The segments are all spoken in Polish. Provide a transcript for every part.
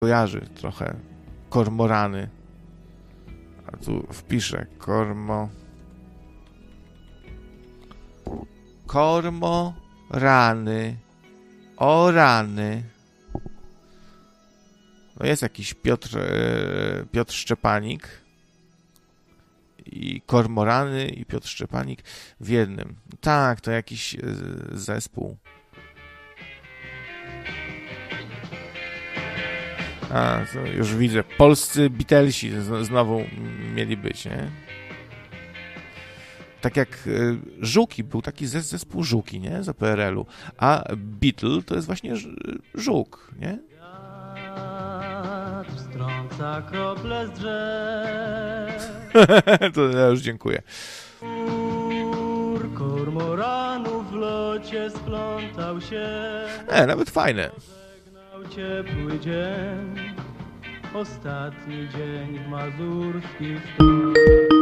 kojarzy trochę. Kormorany. A tu wpiszę Kormorany. O rany. No jest jakiś Piotr Szczepanik i Kormorany i Piotr Szczepanik w jednym. Tak, to jakiś zespół. A, to już widzę. Polscy Beatlesi znowu mieli być, nie? Tak jak Żuki, był taki zespół Żuki, nie? Za PRL-u. A Beatle to jest właśnie Żuk, nie? Wiatr strąca krople z drzew. To ja już dziękuję. Kormoranów w locie splątał się. Nawet fajne. Żegnał ciepły dzień, ostatni dzień w mazurskich stronach.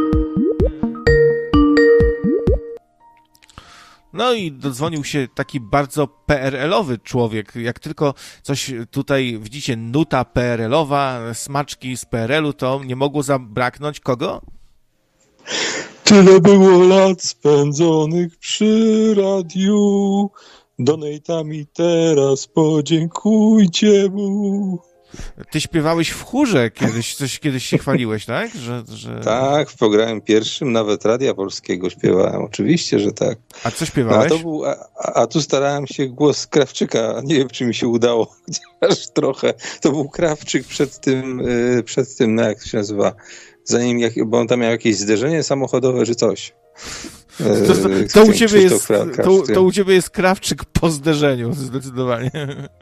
No i dodzwonił się taki bardzo PRL-owy człowiek. Jak tylko coś tutaj widzicie, nuta PRL-owa, smaczki z PRL-u, to nie mogło zabraknąć kogo? Tyle było lat spędzonych przy radiu, donatami teraz podziękujcie mu. Ty śpiewałeś w chórze kiedyś się chwaliłeś, tak? Że... Tak, w programie pierwszym nawet Radia Polskiego śpiewałem, oczywiście, że tak. A co śpiewałeś? A tu starałem się głos Krawczyka, nie wiem, czy mi się udało, chociaż trochę. To był Krawczyk przed tym, no jak to się nazywa, bo on tam miał jakieś zderzenie samochodowe, czy coś. To u ciebie jest Krawczyk po zderzeniu, zdecydowanie.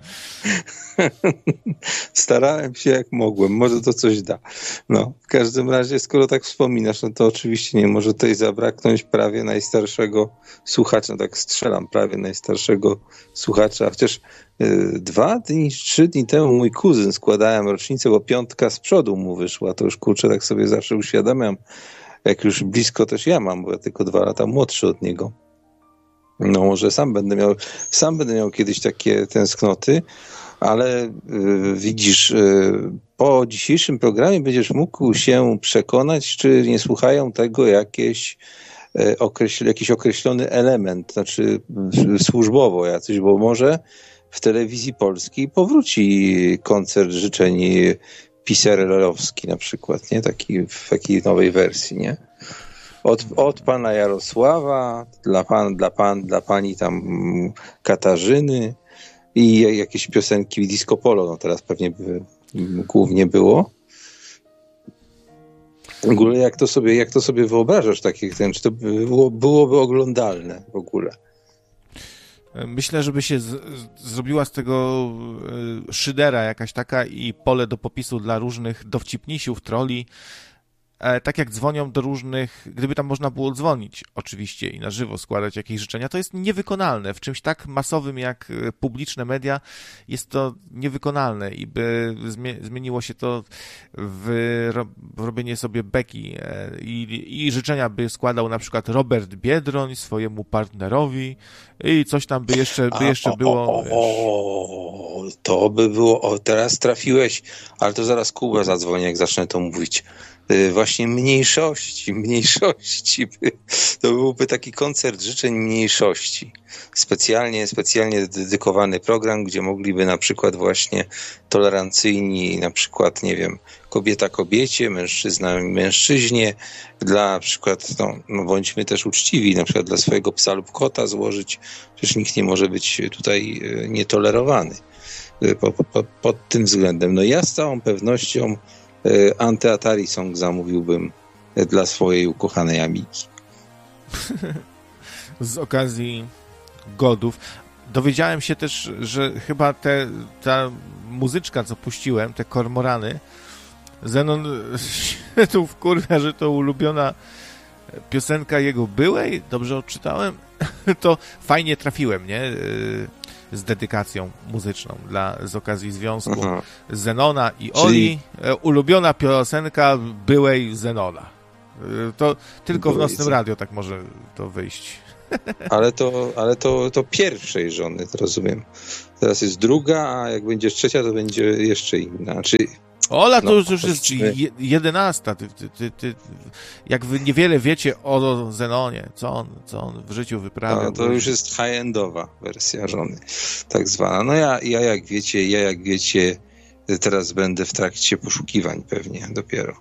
Starałem się jak mogłem, może to coś da. No, w każdym razie, skoro tak wspominasz, no to oczywiście nie może tutaj zabraknąć prawie najstarszego słuchacza, no tak strzelam, prawie najstarszego słuchacza, chociaż 3 dni temu mój kuzyn składałem rocznicę, bo 5 z przodu mu wyszła, to już kurczę, tak sobie zawsze uświadamiam, jak już blisko też ja mam, bo ja tylko 2 lata młodszy od niego. No może sam będę miał kiedyś takie tęsknoty, ale widzisz, po dzisiejszym programie będziesz mógł się przekonać, czy nie słuchają tego jakiś określony element, znaczy służbowo jacyś, bo może w telewizji polskiej powróci koncert życzeń PiS-RL-owski na przykład, nie? Taki w takiej nowej wersji, nie? Od pana Jarosława, dla pani tam Katarzyny i jakieś piosenki disco polo, no teraz pewnie by głównie było. W ogóle jak to sobie wyobrażasz czy to byłoby oglądalne w ogóle? Myślę, żeby się zrobiła z tego szydera jakaś taka i pole do popisu dla różnych dowcipnisiów, troli. Tak jak dzwonią do różnych, gdyby tam można było dzwonić oczywiście i na żywo składać jakieś życzenia, to jest niewykonalne. W czymś tak masowym jak publiczne media jest to niewykonalne i by zmieniło się to w robienie sobie beki i życzenia by składał na przykład Robert Biedroń swojemu partnerowi i coś tam by jeszcze było. To by było, teraz trafiłeś, ale to zaraz Kuba zadzwoni, jak zacznę to mówić. Właśnie mniejszości. To byłby taki koncert życzeń mniejszości. Specjalnie dedykowany program, gdzie mogliby na przykład właśnie tolerancyjni, na przykład, nie wiem, kobieta kobiecie, mężczyzna mężczyźnie, dla na przykład, no bądźmy też uczciwi, na przykład dla swojego psa lub kota złożyć, przecież nikt nie może być tutaj nietolerowany pod tym względem. No ja z całą pewnością Anty-Atari Song zamówiłbym dla swojej ukochanej Amigi. Z okazji godów. Dowiedziałem się też, że chyba ta muzyczka, co puściłem, te kormorany, Zenon się tu wkurwia, że to ulubiona piosenka jego byłej, dobrze odczytałem? To fajnie trafiłem, nie? Z dedykacją muzyczną z okazji związku Zenona i Oli. Ulubiona piosenka byłej Zenona. To tylko w Nocnym Radio tak może to wyjść. Ale to pierwszej żony, to rozumiem. Teraz jest druga, a jak będzie trzecia, to będzie jeszcze inna. Ola to już jest 11. Jak niewiele wiecie o Zenonie, co on w życiu wyprawia. No, to już jest high-endowa wersja żony, tak zwana. No ja jak wiecie, teraz będę w trakcie poszukiwań pewnie dopiero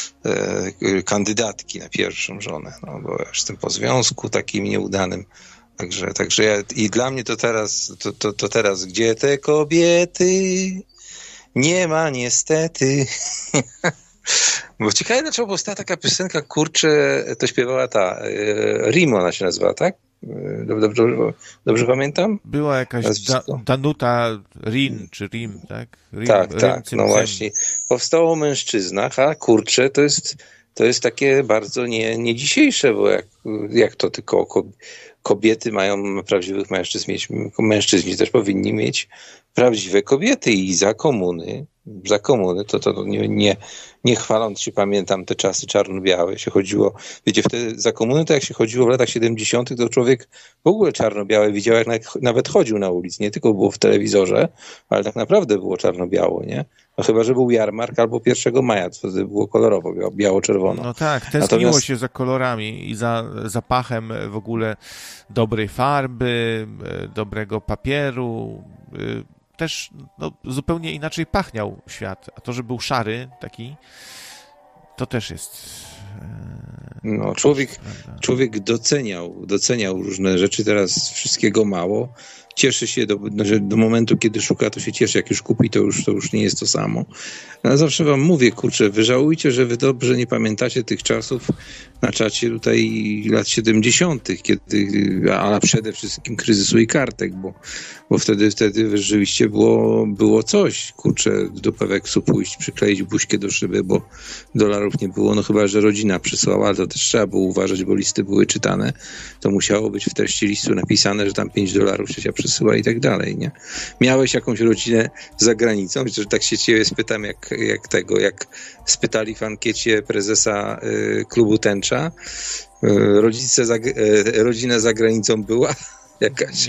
kandydatki na pierwszą żonę, no bo ja jestem po związku takim nieudanym. Także ja, i dla mnie to teraz, gdzie te kobiety? Nie ma niestety. Bo ciekawe, dlaczego powstała taka piosenka, kurczę, to śpiewała ta Rim, ona się nazywa, tak? Dobrze pamiętam? Była jakaś Danuta Rin, czy Rim, tak? Rim, tak, no właśnie. Powstało o mężczyznach, a kurczę, to jest takie bardzo nie dzisiejsze, bo jak to tylko kobiety mają prawdziwych mężczyzn mieć, mężczyźni też powinni mieć prawdziwe kobiety i za komuny to nie chwaląc się, pamiętam te czasy czarno-białe, się chodziło, wiecie, wtedy za komuny to jak się chodziło w latach 70., to człowiek w ogóle czarno-białe widział, jak nawet chodził na ulicy, nie tylko było w telewizorze, ale tak naprawdę było czarno-biało, nie? No chyba, że był jarmark albo 1 maja, to wtedy było kolorowo, biało-czerwono. No tak, tęskniło się za kolorami i za zapachem w ogóle dobrej farby, dobrego papieru. Też zupełnie inaczej pachniał świat. A to, że był szary taki, to też jest... No, człowiek doceniał różne rzeczy, teraz wszystkiego mało. Cieszy się do momentu, kiedy szuka, to się cieszy. Jak już kupi, to już nie jest to samo. Ale zawsze wam mówię, kurczę, wy żałujcie, że wy dobrze nie pamiętacie tych czasów na czacie tutaj lat 70., a przede wszystkim kryzysu i kartek, bo wtedy rzeczywiście było coś, kurczę, do Peweksu pójść, przykleić buźkę do szyby, bo dolarów nie było, no chyba, że rodzina przysłała, ale to też trzeba było uważać, bo listy były czytane. To musiało być w treści listu napisane, że tam $5 ciocia przysyła i tak dalej, nie? Miałeś jakąś rodzinę za granicą? Że tak się ciebie spytam, jak spytali w ankiecie prezesa klubu Tęcza, rodzina za granicą była jakaś?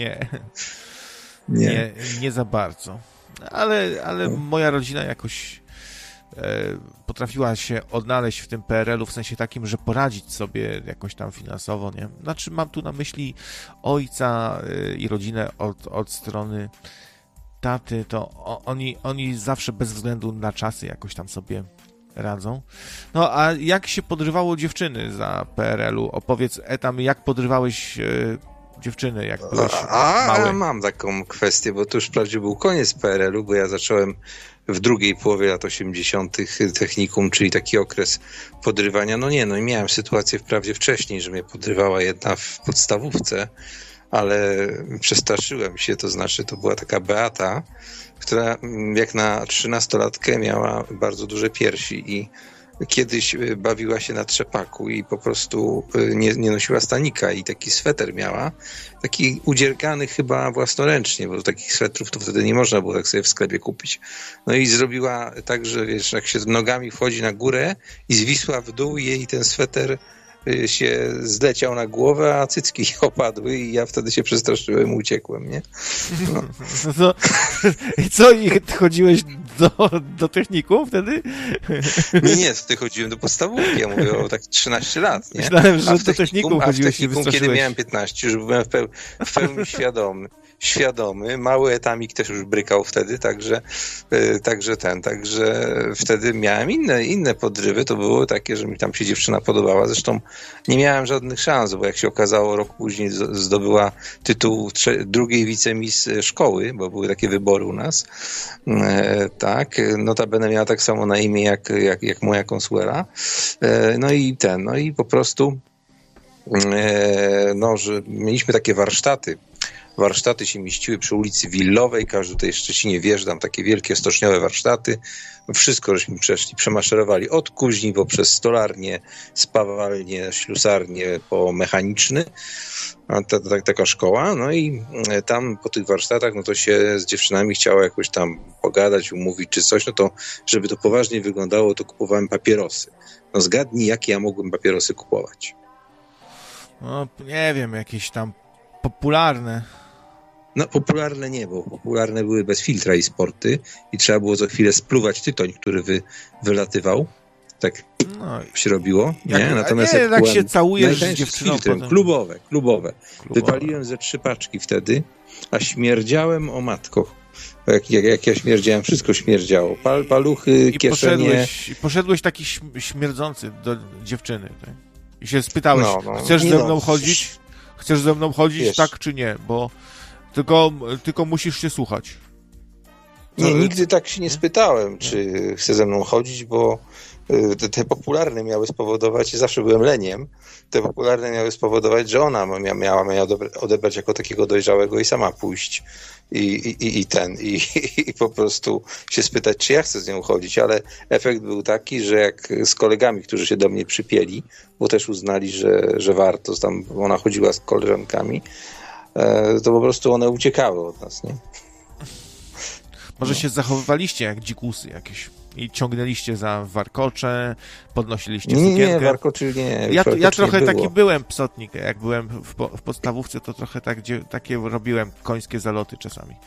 Nie za bardzo. Ale moja rodzina jakoś potrafiła się odnaleźć w tym PRL-u w sensie takim, że poradzić sobie jakoś tam finansowo, nie? Znaczy mam tu na myśli ojca i rodzinę od strony taty, to oni zawsze bez względu na czasy jakoś tam sobie radzą. No a jak się podrywało dziewczyny za PRL-u? Opowiedz, Etam, jak podrywałeś dziewczyny, jak byłeś mały? Mam taką kwestię, bo to już wprawdzie był koniec PRL-u, bo ja zacząłem w drugiej połowie lat 80. technikum, czyli taki okres podrywania. No i miałem sytuację wprawdzie wcześniej, że mnie podrywała jedna w podstawówce, ale przestraszyłem się, to znaczy to była taka Beata, która jak na 13-latkę miała bardzo duże piersi i kiedyś bawiła się na trzepaku i po prostu nie nosiła stanika i taki sweter miała, taki udziergany chyba własnoręcznie, bo takich swetrów to wtedy nie można było tak sobie w sklepie kupić. No i zrobiła tak, że wiesz, jak się nogami wchodzi na górę i zwisła w dół, jej ten sweter się zleciał na głowę, a cycki opadły i ja wtedy się przestraszyłem i uciekłem, nie? No. I co, chodziłeś do technikum wtedy? Nie, wtedy chodziłem do podstawówki, ja mówię o tak 13 lat, nie? Myślałem, że do technikum chodziłeś i wystraszyłeś. Kiedy miałem 15, już byłem w pełni świadomy, mały etamik też już brykał wtedy, także wtedy miałem inne podrywy, to były takie, że mi tam się dziewczyna podobała, zresztą nie miałem żadnych szans, bo jak się okazało, rok później zdobyła tytuł drugiej wicemiss szkoły, bo były takie wybory u nas, tak, notabene miała tak samo na imię jak moja Consuela, no i po prostu że mieliśmy takie warsztaty. Warsztaty się mieściły przy ulicy Willowej, każdy tutaj w Szczecinie wjeżdżam, takie wielkie stoczniowe warsztaty. Wszystko żeśmy przeszli, przemaszerowali od kuźni poprzez stolarnię, spawalnię, ślusarnię po mechaniczny. Taka szkoła, no i tam po tych warsztatach, no to się z dziewczynami chciało jakoś tam pogadać, umówić czy coś, no to żeby to poważnie wyglądało, to kupowałem papierosy. No zgadnij, jakie ja mogłem papierosy kupować. No, nie wiem, jakieś tam popularne. No popularne nie, bo popularne były bez filtra i sporty i trzeba było co chwilę spluwać tytoń, który wylatywał. Tak się robiło. Nie? Natomiast nie, jak się całujesz z dziewczyną filtrem, potem... klubowe. Wypaliłem ze 3 paczki wtedy, a śmierdziałem o matko. Jak ja śmierdziałem, wszystko śmierdziało. Paluchy, kieszenie. Poszedłeś taki śmierdzący do dziewczyny. Tak? I się spytałeś, chcesz ze mną chodzić? Chcesz ze mną chodzić, wiesz, tak czy nie? Bo tylko musisz się słuchać. Nie, nigdy tak się nie spytałem, czy chce ze mną chodzić, bo te popularne miały spowodować, zawsze byłem leniem, te popularne miały spowodować, że ona miała mnie odebrać jako takiego dojrzałego i sama pójść i po prostu się spytać, czy ja chcę z nią chodzić, ale efekt był taki, że jak z kolegami, którzy się do mnie przypięli, bo też uznali, że warto, tam ona chodziła z koleżankami, to po prostu one uciekały od nas, nie? Może się zachowywaliście jak dzikusy jakieś i ciągnęliście za warkocze, podnosiliście sukienkę. Nie, warkoczy nie. Ja trochę taki byłem psotnik, jak byłem w podstawówce, to trochę takie robiłem końskie zaloty czasami.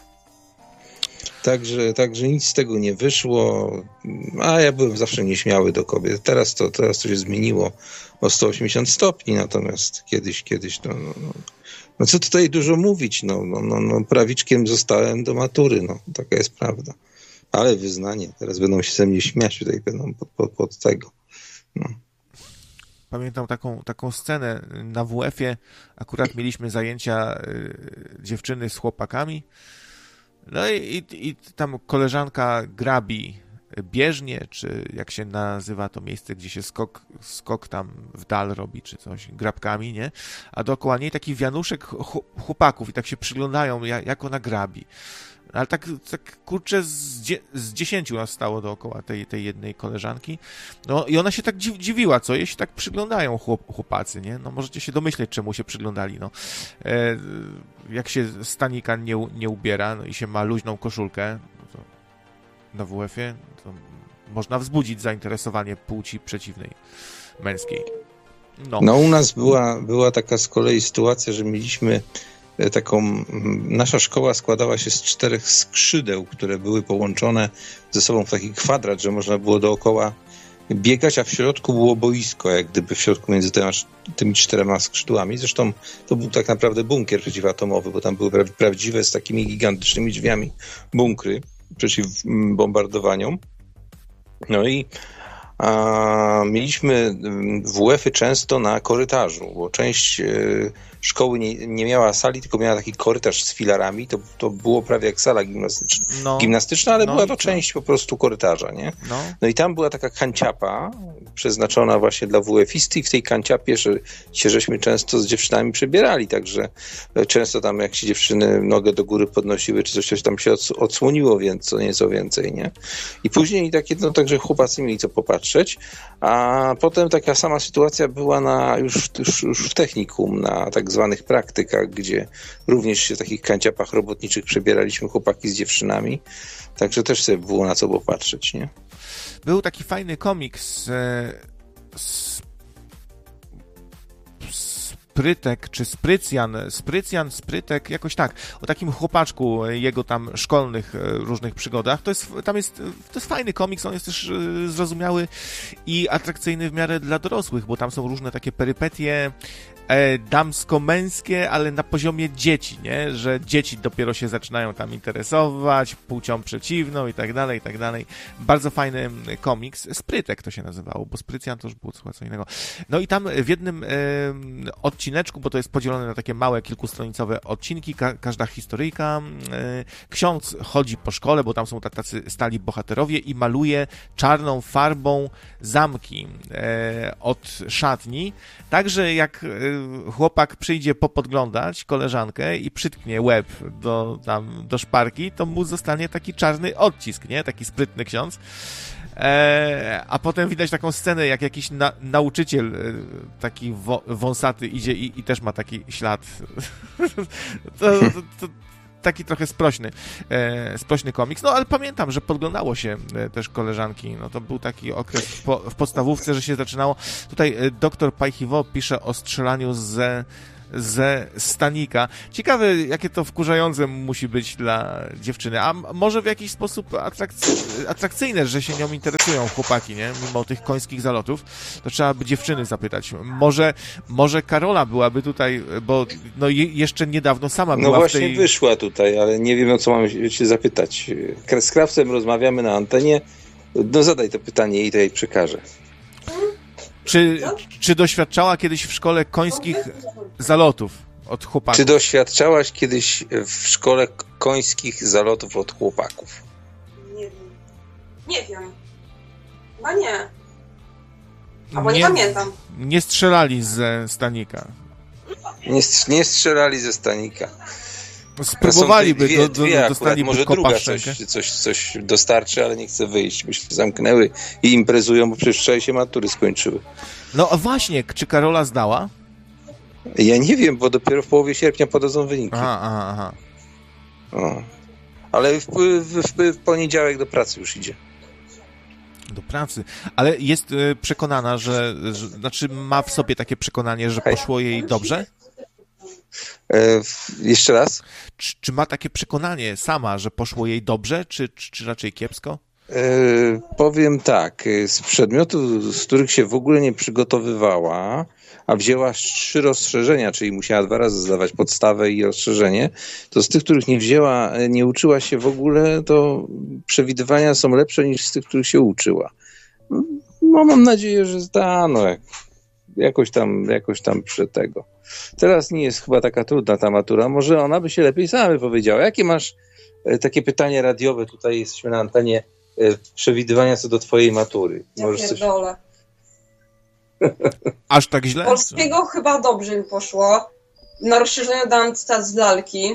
Także nic z tego nie wyszło, a ja byłem zawsze nieśmiały do kobiet. Teraz to się zmieniło o 180 stopni, natomiast kiedyś no co tutaj dużo mówić, prawiczkiem zostałem do matury, taka jest prawda. Ale wyznanie, teraz będą się ze mnie śmiać, tutaj będą pod tego. No. Pamiętam taką scenę na WF-ie, akurat mieliśmy zajęcia dziewczyny z chłopakami, no i tam koleżanka grabi bieżnię, czy jak się nazywa to miejsce, gdzie się skok tam w dal robi, czy coś, grabkami, nie? A dookoła niej taki wianuszek chłopaków i tak się przyglądają, jak ona grabi. Ale tak kurczę, z 10 nas stało dookoła tej jednej koleżanki. No i ona się tak dziwiła, co jej się tak przyglądają chłopacy, nie? No możecie się domyśleć, czemu się przyglądali, no. Jak się stanika nie ubiera, no i się ma luźną koszulkę, to na WF-ie, to można wzbudzić zainteresowanie płci przeciwnej, męskiej. No u nas była taka z kolei sytuacja, że mieliśmy nasza szkoła składała się z 4 skrzydeł, które były połączone ze sobą w taki kwadrat, że można było dookoła biegać, a w środku było boisko, jak gdyby w środku między tymi 4 skrzydłami. Zresztą to był tak naprawdę bunkier przeciwatomowy, bo tam były prawdziwe z takimi gigantycznymi drzwiami bunkry przeciw bombardowaniom. No i mieliśmy WF-y często na korytarzu, bo część szkoły nie miała sali, tylko miała taki korytarz z filarami. To było prawie jak sala gimnastyczna, ale była to część po prostu korytarza, nie? No i tam była taka kanciapa przeznaczona właśnie dla WF-isty i w tej kanciapie żeśmy często z dziewczynami przebierali, także często tam jak się dziewczyny nogę do góry podnosiły, czy coś tam się odsłoniło, więc co nieco więcej, nie? I później także chłopacy mieli co popatrzeć, a potem taka sama sytuacja była już w technikum, na tak zwanych praktykach, gdzie również się w takich kanciapach robotniczych przebieraliśmy chłopaki z dziewczynami, także też sobie było na co popatrzeć, nie? Był taki fajny komiks Sprytek, czy Sprytek, jakoś tak, o takim chłopaczku, jego tam szkolnych różnych przygodach. To jest fajny komiks, on jest też zrozumiały i atrakcyjny w miarę dla dorosłych, bo tam są różne takie perypetie damsko-męskie, ale na poziomie dzieci, nie? Że dzieci dopiero się zaczynają tam interesować płcią przeciwną i tak dalej, i tak dalej. Bardzo fajny komiks. Sprytek to się nazywało, bo Sprycjan to już było co innego. No i tam w jednym odcineczku, bo to jest podzielone na takie małe, kilkustronicowe odcinki, każda historyjka. Ksiądz chodzi po szkole, bo tam są tacy stali bohaterowie i maluje czarną farbą zamki od szatni. Także jak chłopak przyjdzie popodglądać koleżankę i przytknie łeb do szparki, to mu zostanie taki czarny odcisk, nie? Taki sprytny ksiądz. A potem widać taką scenę, jak jakiś nauczyciel taki wąsaty idzie i też ma taki ślad. taki trochę sprośny komiks, no ale pamiętam, że podglądało się też koleżanki, no to był taki okres w podstawówce, że się zaczynało. Tutaj doktor Pajchiwo pisze o strzelaniu ze stanika. Ciekawe, jakie to wkurzające musi być dla dziewczyny, a może w jakiś sposób atrakcyjne, że się nią interesują chłopaki, nie? Mimo tych końskich zalotów, to trzeba by dziewczyny zapytać. Może Karola byłaby tutaj, bo no jeszcze niedawno sama była no właśnie w tej... wyszła tutaj, ale nie wiem, o co mamy się zapytać. Z Krawcem rozmawiamy na antenie, no zadaj to pytanie i tutaj przekażę. Czy doświadczała kiedyś w szkole końskich zalotów od chłopaków? Czy doświadczałaś kiedyś w szkole końskich zalotów od chłopaków? Nie wiem. Nie wiem. Chyba nie. Albo nie pamiętam. Nie strzelali ze stanika. Nie strzelali ze stanika. Spróbowaliby, dostaliby może druga coś dostarczy, ale nie chce wyjść, by się zamknęły i imprezują, bo przecież wczoraj się matury skończyły. No a właśnie, czy Karola zdała? Ja nie wiem, bo dopiero w połowie sierpnia podadzą wyniki. Aha. O. Ale w poniedziałek do pracy już idzie. Do pracy. Ale jest przekonana, że znaczy ma w sobie takie przekonanie, że poszło jej dobrze? Jeszcze raz? Czy ma takie przekonanie sama, że poszło jej dobrze, czy raczej kiepsko? Powiem tak, z przedmiotów, z których się w ogóle nie przygotowywała, a wzięła 3 rozszerzenia, czyli musiała 2 razy zdawać podstawę i rozszerzenie, to z tych, których nie uczyła się w ogóle, to przewidywania są lepsze niż z tych, których się uczyła. No mam nadzieję, że zda, no jakoś tam przy tego. Teraz nie jest chyba taka trudna ta matura, może ona by się lepiej sama wypowiedziała. Jakie masz takie pytanie radiowe, tutaj jesteśmy na antenie, przewidywania co do twojej matury? Ja pierdolę. Aż tak źle? Polskiego chyba dobrze mi poszło. Na rozszerzeniu dałam cytat z lalki.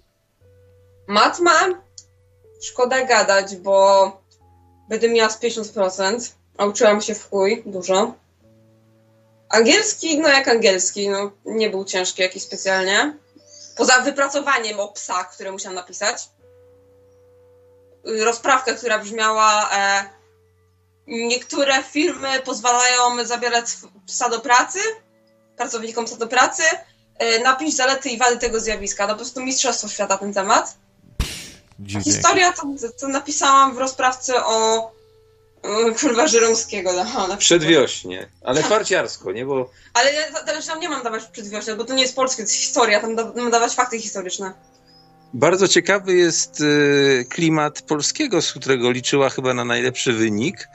Matma? Szkoda gadać, bo będę miała z 50%, a uczyłam się w chuj dużo. Angielski, no jak angielski, no nie był ciężki jakiś specjalnie. Poza wypracowaniem o psach, które musiałam napisać. Rozprawkę, która brzmiała niektóre firmy pozwalają zabierać psa do pracy, pracownikom psa do pracy, napisz zalety i wady tego zjawiska. No po prostu mistrzostwo świata ten temat. A historia to napisałam w rozprawce o kurwa Żeromskiego. Przedwiośnie, ale farciarsko, nie? Bo... Ale tam nie mam dawać przedwiośnie, bo to nie jest polskie, to jest historia, tam mam dawać fakty historyczne. Bardzo ciekawy jest klimat polskiego, z którego liczyła chyba na najlepszy wynik.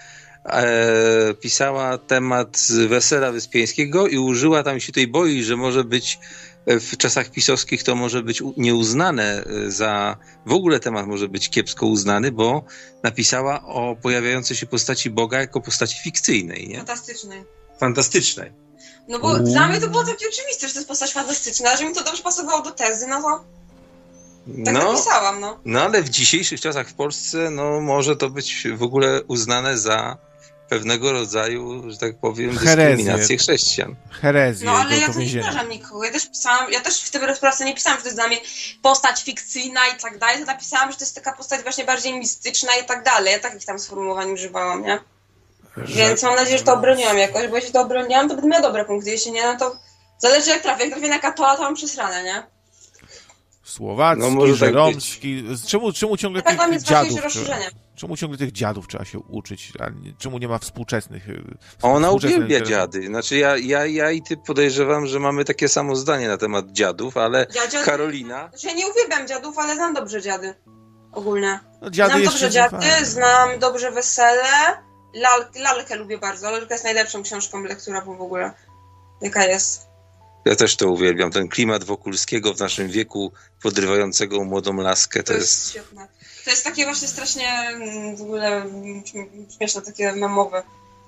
Pisała temat Wesela Wyspiańskiego i użyła, tam się tutaj boi, że może być w czasach pisowskich to może być nieuznane za... W ogóle temat może być kiepsko uznany, bo napisała o pojawiającej się postaci Boga jako postaci fikcyjnej, nie? Fantastycznej. No bo dla mnie to było takie oczywiste, że to jest postać fantastyczna, że mi to dobrze pasowało do tezy, no to... Tak napisałam, no. No ale w dzisiejszych czasach w Polsce, no może to być w ogóle uznane za pewnego rodzaju, że tak powiem, dyskryminację chrześcijan. Herezję. No ale ja to nie wrażam nikogo. Ja też w tym rozprawce nie pisałam, że to jest dla mnie postać fikcyjna i tak dalej, to napisałam, że to jest taka postać właśnie bardziej mistyczna i tak dalej. Ja takich tam sformułowań używałam, nie? Więc mam nadzieję, że to obroniłam jakoś, bo jeśli to obroniłam, to będę miała dobre punkty. Jeśli nie, no to zależy jak trafię. Jak trafię na katola, to mam przesrane, nie? Słowacki, no żeromski. Czemu ciągle tak tych dziadów? Czemu ciągle tych dziadów trzeba się uczyć? A czemu nie ma współczesnych? Ona uwielbia dziady. Znaczy ja i ty podejrzewam, że mamy takie samo zdanie na temat dziadów, ale Karolina... Znaczy ja nie uwielbiam dziadów, ale znam dobrze dziady. Ogólnie. No, znam dobrze dziady, znam dobrze Wesele. Lalkę lubię bardzo. Lalka jest najlepszą książką lekturową w ogóle. Jaka jest. Ja też to uwielbiam. Ten klimat Wokulskiego w naszym wieku, podrywającego młodą laskę, to jest... świetne. To jest takie właśnie strasznie w ogóle śmieszne, takie memowe.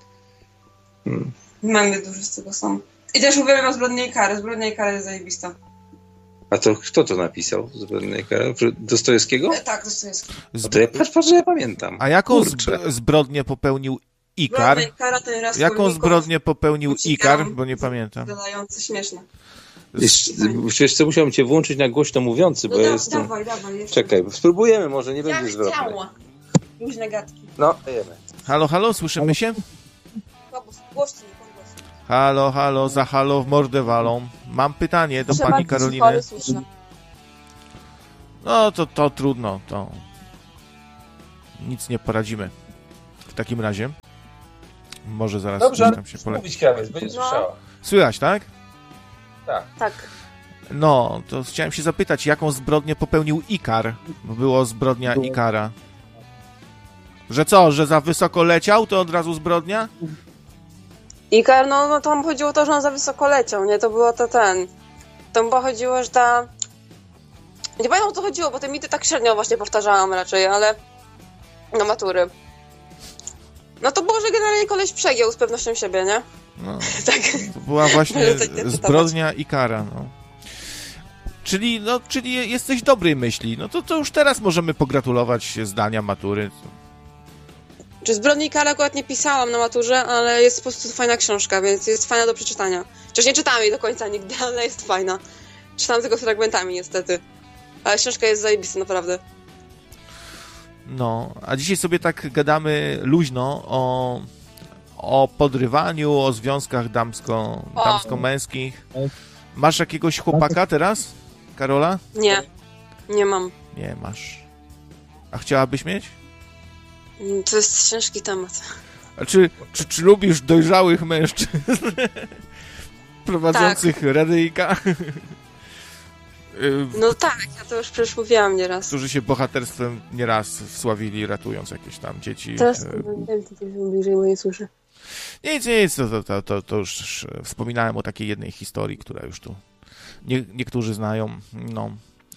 Memy dużo z tego są. I też uwielbiam Zbrodnię i karę. Zbrodnia i kara jest zajebista. A to kto to napisał? Zbrodnię i karę? Dostojewskiego? Tak, Dostojewski. To ja pamiętam. A jaką zbrodnię popełnił Ikar? Jaką zbrodnię popełnił Ikar? Bo nie pamiętam. Wydające śmieszne. Wiesz co, musiałem cię włączyć na głośno mówiący, bo No ja jestem... dawaj. Jeszcze. Czekaj, spróbujemy, może nie Ja będzie zwrotne. chciała. Luźne gadki. No, jemy. Halo, słyszymy się? Głośniej. Halo, za halo w mordę walą. Mam pytanie do pani Karoliny. No to trudno, to nic nie poradzimy. W takim razie może zaraz Dobrze, coś tam się polepi. mówić krawiec, będzie słyszała. Słychać, tak? Tak. No, to chciałem się zapytać, jaką zbrodnię popełnił Ikar? Bo było zbrodnia Ikara. Że co, że za wysoko leciał, to od razu zbrodnia? Ikar, no tam chodziło o to, że on za wysoko leciał, nie? To było to ten... Tam chyba chodziło, że ta... Nie pamiętam, o co chodziło, bo te mity tak średnio właśnie powtarzałam raczej, ale... Na matury. No to było, że generalnie koleś przegiął z pewnością siebie, nie? No, Tak. to była właśnie Może coś nie cytować. zbrodnia Ikara, no. Czyli jesteś dobrej myśli. No to już teraz możemy pogratulować zdania matury. Czy zbrodni Ikara akurat nie pisałam na maturze, ale jest po prostu fajna książka, więc jest fajna do przeczytania. Chociaż nie czytałam jej do końca nigdy, ale jest fajna. Czytałam tylko fragmentami niestety. Ale książka jest zajebista, naprawdę. No, a dzisiaj sobie tak gadamy luźno o podrywaniu, o związkach damsko-męskich. Masz jakiegoś chłopaka teraz, Karola? Nie mam. Nie masz. A chciałabyś mieć? To jest ciężki temat. A czy lubisz dojrzałych mężczyzn prowadzących radyjka? No tak, ja to już przecież mówiłam nieraz. Którzy się bohaterstwem nieraz wsławili, ratując jakieś tam dzieci. Teraz nie wiem, co bliżej mojej słyszy. Nic, to już wspominałem o takiej jednej historii, która już tu niektórzy znają. No.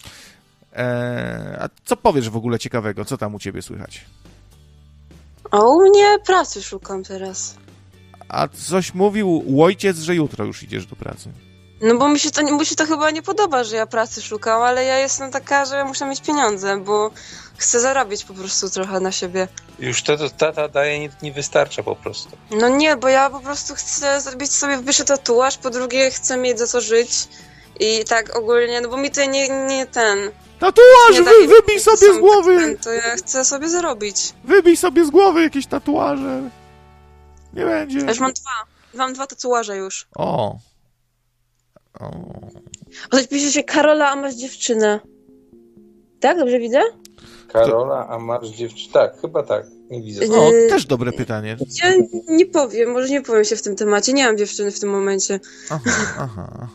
A co powiesz w ogóle ciekawego? Co tam u ciebie słychać? A u mnie pracy szukam teraz. A coś mówił ojciec, że jutro już idziesz do pracy. No bo mi się to chyba nie podoba, że ja pracy szukam, ale ja jestem taka, że muszę mieć pieniądze, bo chcę zarobić po prostu trochę na siebie. Już to tata daje, nie wystarcza po prostu. No nie, bo ja po prostu chcę zrobić sobie wyższy tatuaż, po drugie chcę mieć za co żyć i tak ogólnie, no bo mi to nie ten... Tatuaż! Wybij sobie z głowy! To ja chcę sobie zarobić. Wybij sobie z głowy jakieś tatuaże. Nie będzie. Ja już mam dwa tatuaże już. O. O, to pisze się Karola, a masz dziewczynę. Tak? Dobrze widzę? Karola, a masz dziewczynę? Tak, chyba tak. Nie widzę. O, też dobre pytanie. Ja nie powiem, może nie powiem się w tym temacie. Nie mam dziewczyny w tym momencie. Aha.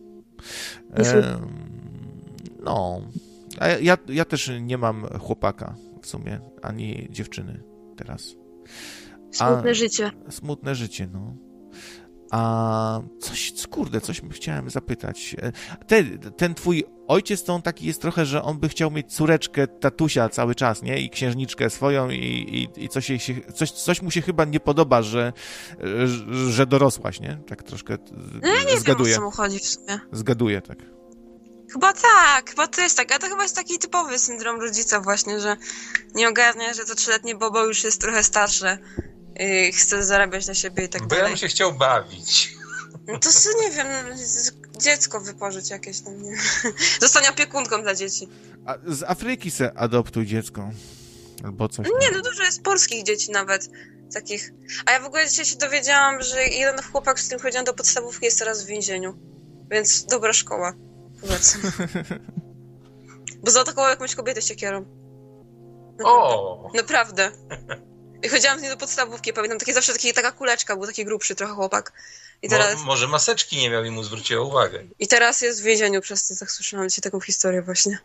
No. A ja też nie mam chłopaka w sumie, ani dziewczyny teraz. Smutne życie. Smutne życie, no. A coś chciałem zapytać. Ten twój ojciec to on taki jest trochę, że on by chciał mieć córeczkę tatusia cały czas, nie? I księżniczkę swoją i coś mu się chyba nie podoba, że dorosłaś, nie? Tak troszkę No ja nie zgaduję. wiem, o co mu chodzi w sumie. Zgaduję, tak. Chyba to jest tak, a to chyba jest taki typowy syndrom rodzica właśnie, że nie ogarnia, że to 3-letnie Bobo już jest trochę starsze. Chce zarabiać na siebie i tak Bo dalej. ja bym się chciał bawić. No to nie wiem, dziecko wypożyć jakieś tam, nie? Zostanie opiekunką dla dzieci. A z Afryki se adoptuj dziecko. Albo coś. Nie, no dużo jest polskich dzieci nawet, takich. A ja w ogóle dzisiaj się dowiedziałam, że jeden chłopak, z którym chodziłam do podstawówki, jest teraz w więzieniu. Więc dobra szkoła, powiedzmy. Bo zaatakował jakąś kobietę siekierą. O! Naprawdę. I chodziłam z nim do podstawówki, pamiętam, taka kuleczka, był taki grubszy trochę chłopak. I teraz... Może maseczki nie miał i mu zwróciła uwagę. I teraz jest w więzieniu przez to, tak słyszałam dzisiaj taką historię właśnie.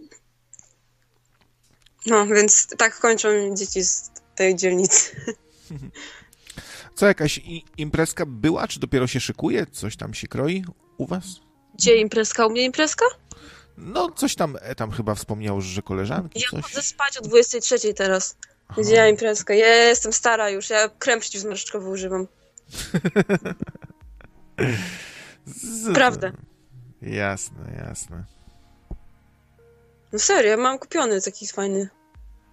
No, więc tak kończą dzieci z tej dzielnicy. Co, jakaś imprezka była, czy dopiero się szykuje? Coś tam się kroi u was? Gdzie imprezka? U mnie imprezka? No, coś tam chyba wspomniał, że koleżanki, Ja coś. chodzę spać o 23 teraz. Gdzie ja imprezka? Ja jestem stara już, ja krem przeciwzmarszczkowy używam. Prawda. Jasne. No serio, mam kupiony taki fajny.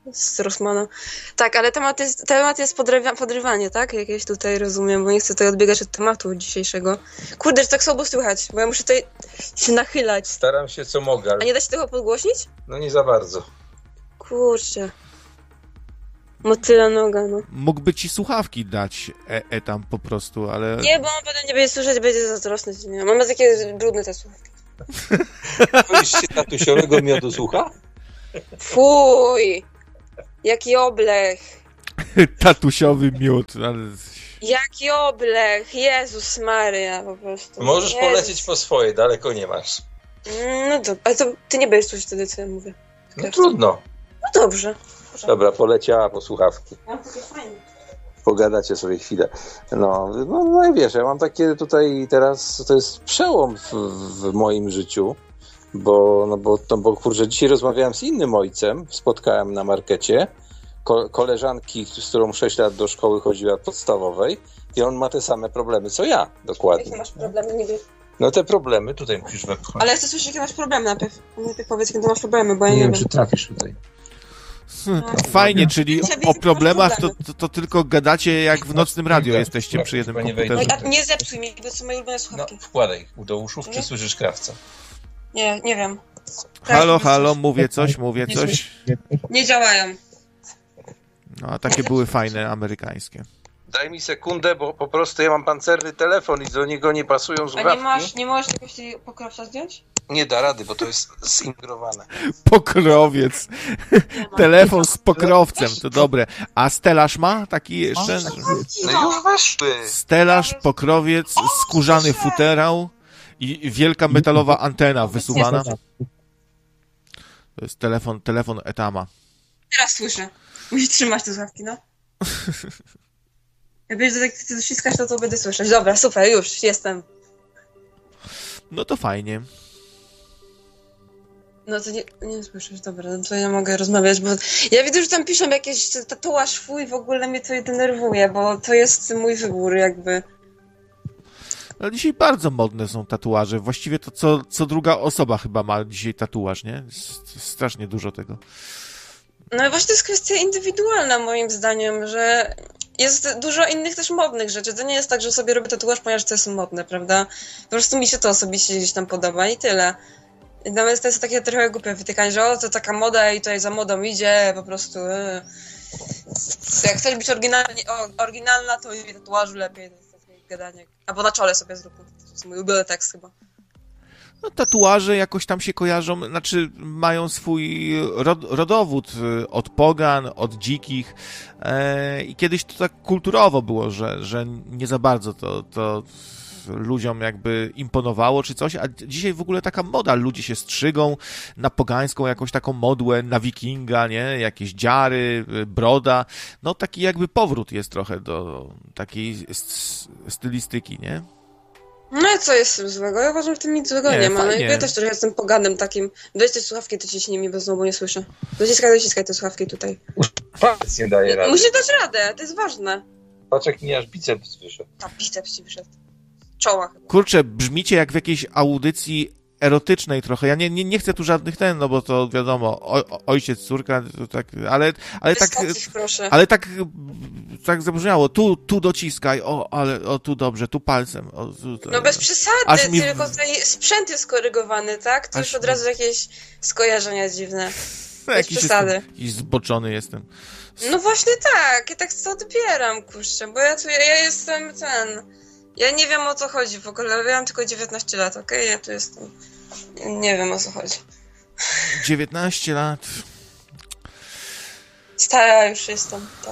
z Rossmana. Tak, ale temat jest podrywanie, tak? Jakieś tutaj rozumiem, bo nie chcę tutaj odbiegać od tematu dzisiejszego. Kurde, że tak słabo słychać, bo ja muszę tutaj się nachylać. Staram się co mogę, A ale nie da się tego podgłośnić? no nie za bardzo. Kurczę. Motyla noga, no. Mógłby ci słuchawki dać tam po prostu, ale... Nie, bo on potem nie będzie słyszeć, będzie zazdrosny. Nie. Mamy takie brudne te słuchawki. Boisz się tatusiowego miodu słucha? Fuj! Jaki oblech! Tatusiowy miód, ale... Jaki oblech! Jezus Maria, po prostu. Możesz Jezus. polecieć po swoje, daleko nie masz. No dobra, ale to ty nie będziesz słyszeć wtedy, co ja mówię. No trudno. No dobrze. Dobra, poleciała po słuchawki. Mam takie fajne. Pogadacie sobie chwilę. No i wiesz, ja mam takie tutaj teraz, to jest przełom w moim życiu, bo kurczę, dzisiaj rozmawiałem z innym ojcem, spotkałem na markecie koleżanki, z którą 6 lat do szkoły chodziła od podstawowej i on ma te same problemy, co ja, dokładnie. Jakie masz problemy, niby? No te problemy, tutaj musisz wepchnąć. Ale ja chcę słyszeć, jakie masz problemy najpierw. Najpierw powiedz, jakie masz problemy, bo ja Nie nie wiem, wiem. czy trafisz tutaj. Fajnie, czyli Ciebie o problemach problemy. to tylko gadacie jak w nocnym radio jesteście przy jednym Chyba nie komputerze. wejdzie. A nie zepsuj mi, bo są moje ulubione No, słuchawki. wkładaj do uszów, czy słyszysz krawca? Nie wiem. Halo, mówię coś. Nie działają. No, a takie były fajne, amerykańskie. Daj mi sekundę, bo po prostu ja mam pancerny telefon i do niego nie pasują A słuchawki. nie możesz jakoś tej pokrowca zdjąć? Nie da rady, bo to jest zingrowane. Pokrowiec. Telefon z pokrowcem, to dobre. A stelaż ma taki jeszcze? No już weszły. Stelaż, pokrowiec, skórzany futerał i wielka metalowa antena wysuwana. To jest telefon Etama. Teraz słyszę. Musisz trzymać te słuchawki, no. Jak będziesz tak dociskać, to będę słyszeć. Dobra, super, już, jestem. No to fajnie. No to nie słyszysz, dobra, no to ja mogę rozmawiać, bo ja widzę, że tam piszą jakieś tatuaż swój, w ogóle mnie to denerwuje, bo to jest mój wybór, jakby. No dzisiaj bardzo modne są tatuaże. Właściwie to co druga osoba chyba ma dzisiaj tatuaż, nie? Strasznie dużo tego. No i właśnie to jest kwestia indywidualna moim zdaniem, że jest dużo innych też modnych rzeczy. To nie jest tak, że sobie robię tatuaż, ponieważ to jest modne, prawda? Po prostu mi się to osobiście gdzieś tam podoba i tyle. I nawet to jest takie trochę głupie wytykanie, że to taka moda i tutaj za modą idzie, po prostu. Jak chcesz być oryginalna, to nie tatuażu lepiej, to jest takie gadanie. Albo na czole sobie zrób. To jest mój ulubiony tekst chyba. No, tatuaże jakoś tam się kojarzą, znaczy mają swój rodowód od pogan, od dzikich i kiedyś to tak kulturowo było, że nie za bardzo to ludziom jakby imponowało czy coś, a dzisiaj w ogóle taka moda, ludzie się strzygą na pogańską jakąś taką modłę, na wikinga, nie, jakieś dziary, broda, no taki jakby powrót jest trochę do takiej stylistyki, nie? No i co jest z tym złego? Ja uważam, że w tym nic złego nie ma. No i fajnie. ja też trochę jestem poganem takim. Weź te słuchawki, to ciśnij mi, bo znowu nie słyszę. Dociskaj te słuchawki tutaj. Palec nie daje rady. Musisz dać radę, to jest ważne. Patrz, jak mi aż biceps wyszedł. A biceps ci wyszedł. Czoła chyba. Kurczę, brzmicie jak w jakiejś audycji erotycznej trochę. Ja nie chcę tu żadnych no bo to wiadomo, ojciec, córka, to tak, ale tak, Wystarczy, proszę. ale tak zabrzmiało, tu dociskaj, tu dobrze, tu palcem. No bez przesady, Aż mi- tylko tutaj sprzęt jest skorygowany, tak? To Aż już od mi- razu jakieś skojarzenia dziwne. Jakiś przesady. jakiś zboczony jestem. No właśnie tak, ja tak to odbieram, kurczę, bo ja jestem ja nie wiem o co chodzi w ogóle, ja mam tylko 19 lat, okej? Ja tu jestem, nie wiem o co chodzi. 19 lat. Stara już jestem, tak.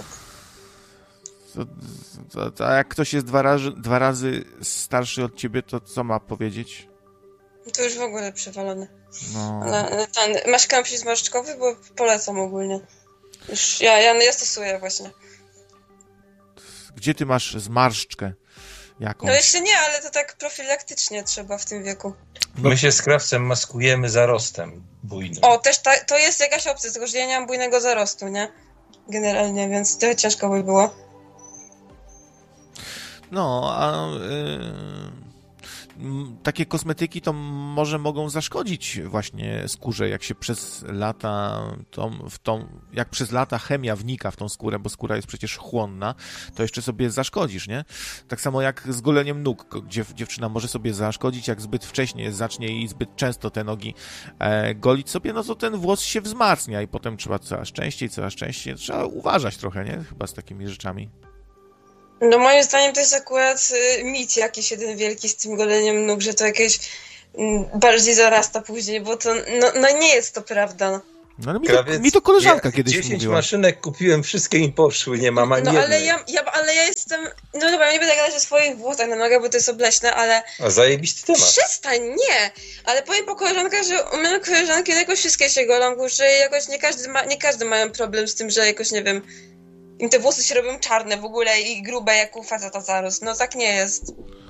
A jak ktoś jest dwa razy starszy od ciebie, to co ma powiedzieć? To już w ogóle przewalone. No. Ale masz krem zmarszczkowy, bo polecam ogólnie. Już ja stosuję właśnie. Gdzie ty masz zmarszczkę jakąś? No jeszcze nie, ale to tak profilaktycznie trzeba w tym wieku. My się z krawcem maskujemy zarostem bujnym. O, też to jest jakaś opcja, tylko że ja nie mam bujnego zarostu, nie? Generalnie, więc trochę ciężko by było. No, a takie kosmetyki to może mogą zaszkodzić właśnie skórze, jak się przez lata jak przez lata chemia wnika w tą skórę, bo skóra jest przecież chłonna, to jeszcze sobie zaszkodzisz, nie? Tak samo jak z goleniem nóg, gdzie dziewczyna może sobie zaszkodzić, jak zbyt wcześnie zacznie i zbyt często te nogi golić sobie, no to ten włos się wzmacnia i potem trzeba coraz częściej, trzeba uważać trochę, nie? Chyba z takimi rzeczami. No moim zdaniem to jest akurat mit jakiś jeden wielki z tym goleniem nóg, że to jakieś bardziej zarasta później, bo to no nie jest to prawda. No ale mi to koleżanka kiedyś 10 mówiła. maszynek kupiłem, wszystkie im poszły, nie mam ani No jednej. ale ja jestem, no dobra, ja nie będę gadać o swoich włosach na nogach, bo to jest obleśne, ale... A zajebisty temat. Przestań, nie! Ale powiem po koleżankach, że u mnie koleżanki jakoś wszystkie się golą, że jakoś nie każdy mają problem z tym, że jakoś, nie wiem, im te włosy się robią czarne w ogóle i grube jak u faceta zarost. No tak nie jest.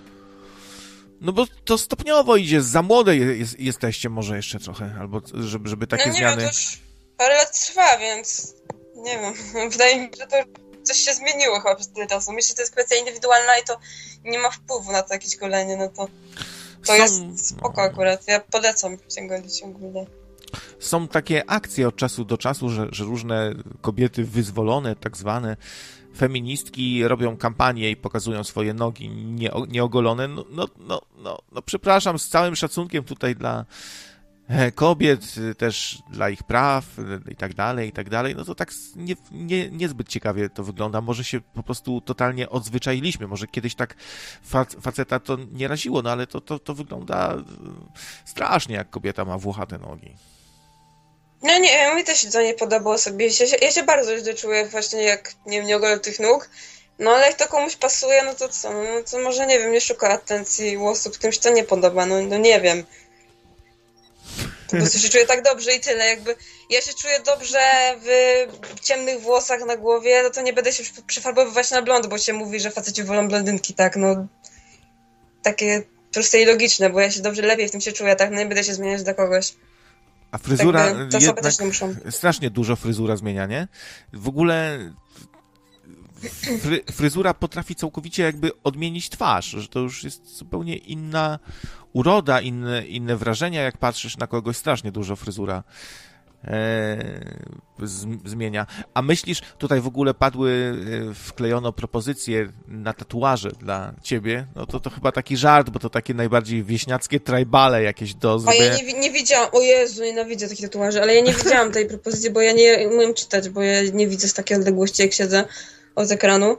No bo to stopniowo idzie, za młode jesteście może jeszcze trochę, albo żeby takie no nie zmiany... wiem, to już parę lat trwa, więc nie wiem. Wydaje mi się, że to coś się zmieniło chyba przez tyle czasu. Myślę, że to jest kwestia indywidualna i to nie ma wpływu na to jakieś golenie, no to jest spoko akurat. Ja polecam się golić ogólnie. Są takie akcje od czasu do czasu, że różne kobiety wyzwolone, tak zwane feministki robią kampanię i pokazują swoje nogi nieogolone. No, przepraszam, z całym szacunkiem tutaj dla kobiet, też dla ich praw i tak dalej, no to tak niezbyt ciekawie to wygląda. Może się po prostu totalnie odzwyczailiśmy, może kiedyś tak faceta to nie raziło, no ale to wygląda strasznie, jak kobieta ma włochate nogi. No nie, mi też się to nie podobało sobie. Ja się bardzo źle czuję właśnie, jak nie ogolę tych nóg. No ale jak to komuś pasuje, no to co? No to może, nie wiem, nie szuka atencji u osób, którym się to nie podoba, no nie wiem. Po prostu się czuję tak dobrze i tyle, jakby ja się czuję dobrze w ciemnych włosach na głowie, no to nie będę się przefarbowywać na blond, bo się mówi, że faceci wolą blondynki, tak, no takie proste i logiczne, bo ja się dobrze lepiej w tym się czuję, tak, no nie będę się zmieniać dla kogoś. A fryzura tak, te osoby też nie muszą. Strasznie dużo fryzura zmienia, nie? W ogóle fryzura potrafi całkowicie jakby odmienić twarz, że to już jest zupełnie inna uroda, inne wrażenia, jak patrzysz na kogoś, strasznie dużo fryzura zmienia. A myślisz, tutaj w ogóle wklejono propozycje na tatuaże dla ciebie, no to chyba taki żart, bo to takie najbardziej wieśniackie tribale jakieś do zrobienia. A ja nie widziałam, o Jezu, nienawidzę takich tatuaży, ale ja nie widziałam tej propozycji, bo ja nie umiem czytać, bo ja nie widzę z takiej odległości, jak siedzę od ekranu.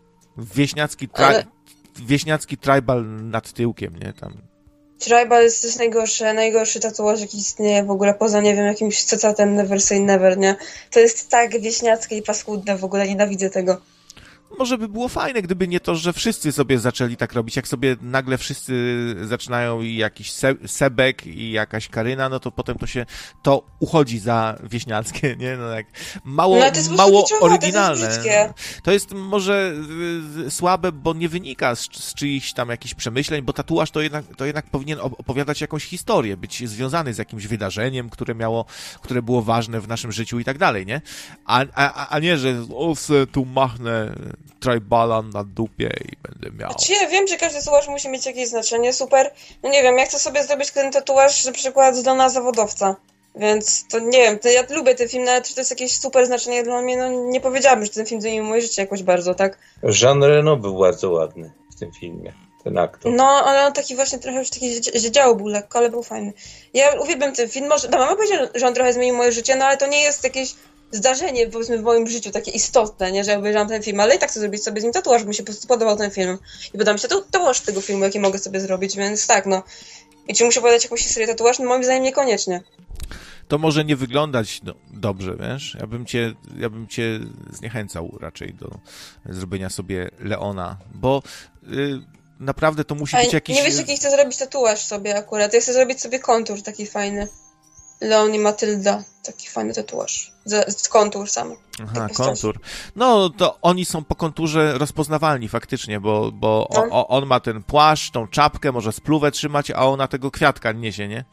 Wieśniacki tribal nad tyłkiem, nie? Tam. Tribal jest też najgorszy tatuaż, jaki istnieje w ogóle, poza, nie wiem, jakimś cytatem Never Say Never, nie? To jest tak wieśniackie i paskudne, w ogóle nienawidzę tego. Może by było fajne, gdyby nie to, że wszyscy sobie zaczęli tak robić. Jak sobie nagle wszyscy zaczynają i jakiś Sebek i jakaś Karyna, no to potem to uchodzi za wieśniackie, nie? No jak mało oryginalne. To jest może słabe, bo nie wynika z czyichś tam jakichś przemyśleń, bo tatuaż to jednak powinien opowiadać jakąś historię, być związany z jakimś wydarzeniem, które było ważne w naszym życiu i tak dalej, nie? A nie, że tu machnę tribala na dupie i będę miał. Znaczy ja wiem, że każdy tatuaż musi mieć jakieś znaczenie, super. No nie wiem, ja chcę sobie zrobić ten tatuaż na przykład dla zawodowca. Więc to nie wiem, ja lubię ten film, nawet czy to jest jakieś super znaczenie dla mnie, no nie powiedziałabym, że ten film zmienił moje życie jakoś bardzo, tak? Jean Reno był bardzo ładny w tym filmie, ten aktor. No, ale on taki właśnie trochę już taki ziedziały był lekko, ale był fajny. Ja uwielbiam ten film, może, mama powiedziała, że on trochę zmienił moje życie, no ale to nie jest jakieś zdarzenie, powiedzmy, w moim życiu takie istotne, nie, że ja obejrzałam ten film, ale i tak chcę zrobić sobie z nim tatuaż, bo mi się po prostu podobał ten film. I podoba mi się tatuaż tego filmu, jaki mogę sobie zrobić, więc tak, no. I czy muszę podać jakąś historię tatuaż? No moim zdaniem niekoniecznie. To może nie wyglądać dobrze, wiesz? Ja bym cię zniechęcał raczej do zrobienia sobie Leona, bo naprawdę to musi być jakiś... Nie wiesz, jaki chcę zrobić tatuaż sobie akurat. Ja chcę zrobić sobie kontur taki fajny. Leon i Matylda. Taki fajny tatuaż. Z kontur sam. Aha, kontur. No, to oni są po konturze rozpoznawalni faktycznie, bo on ma ten płaszcz, tą czapkę, może spluwę trzymać, a ona tego kwiatka niesie, nie?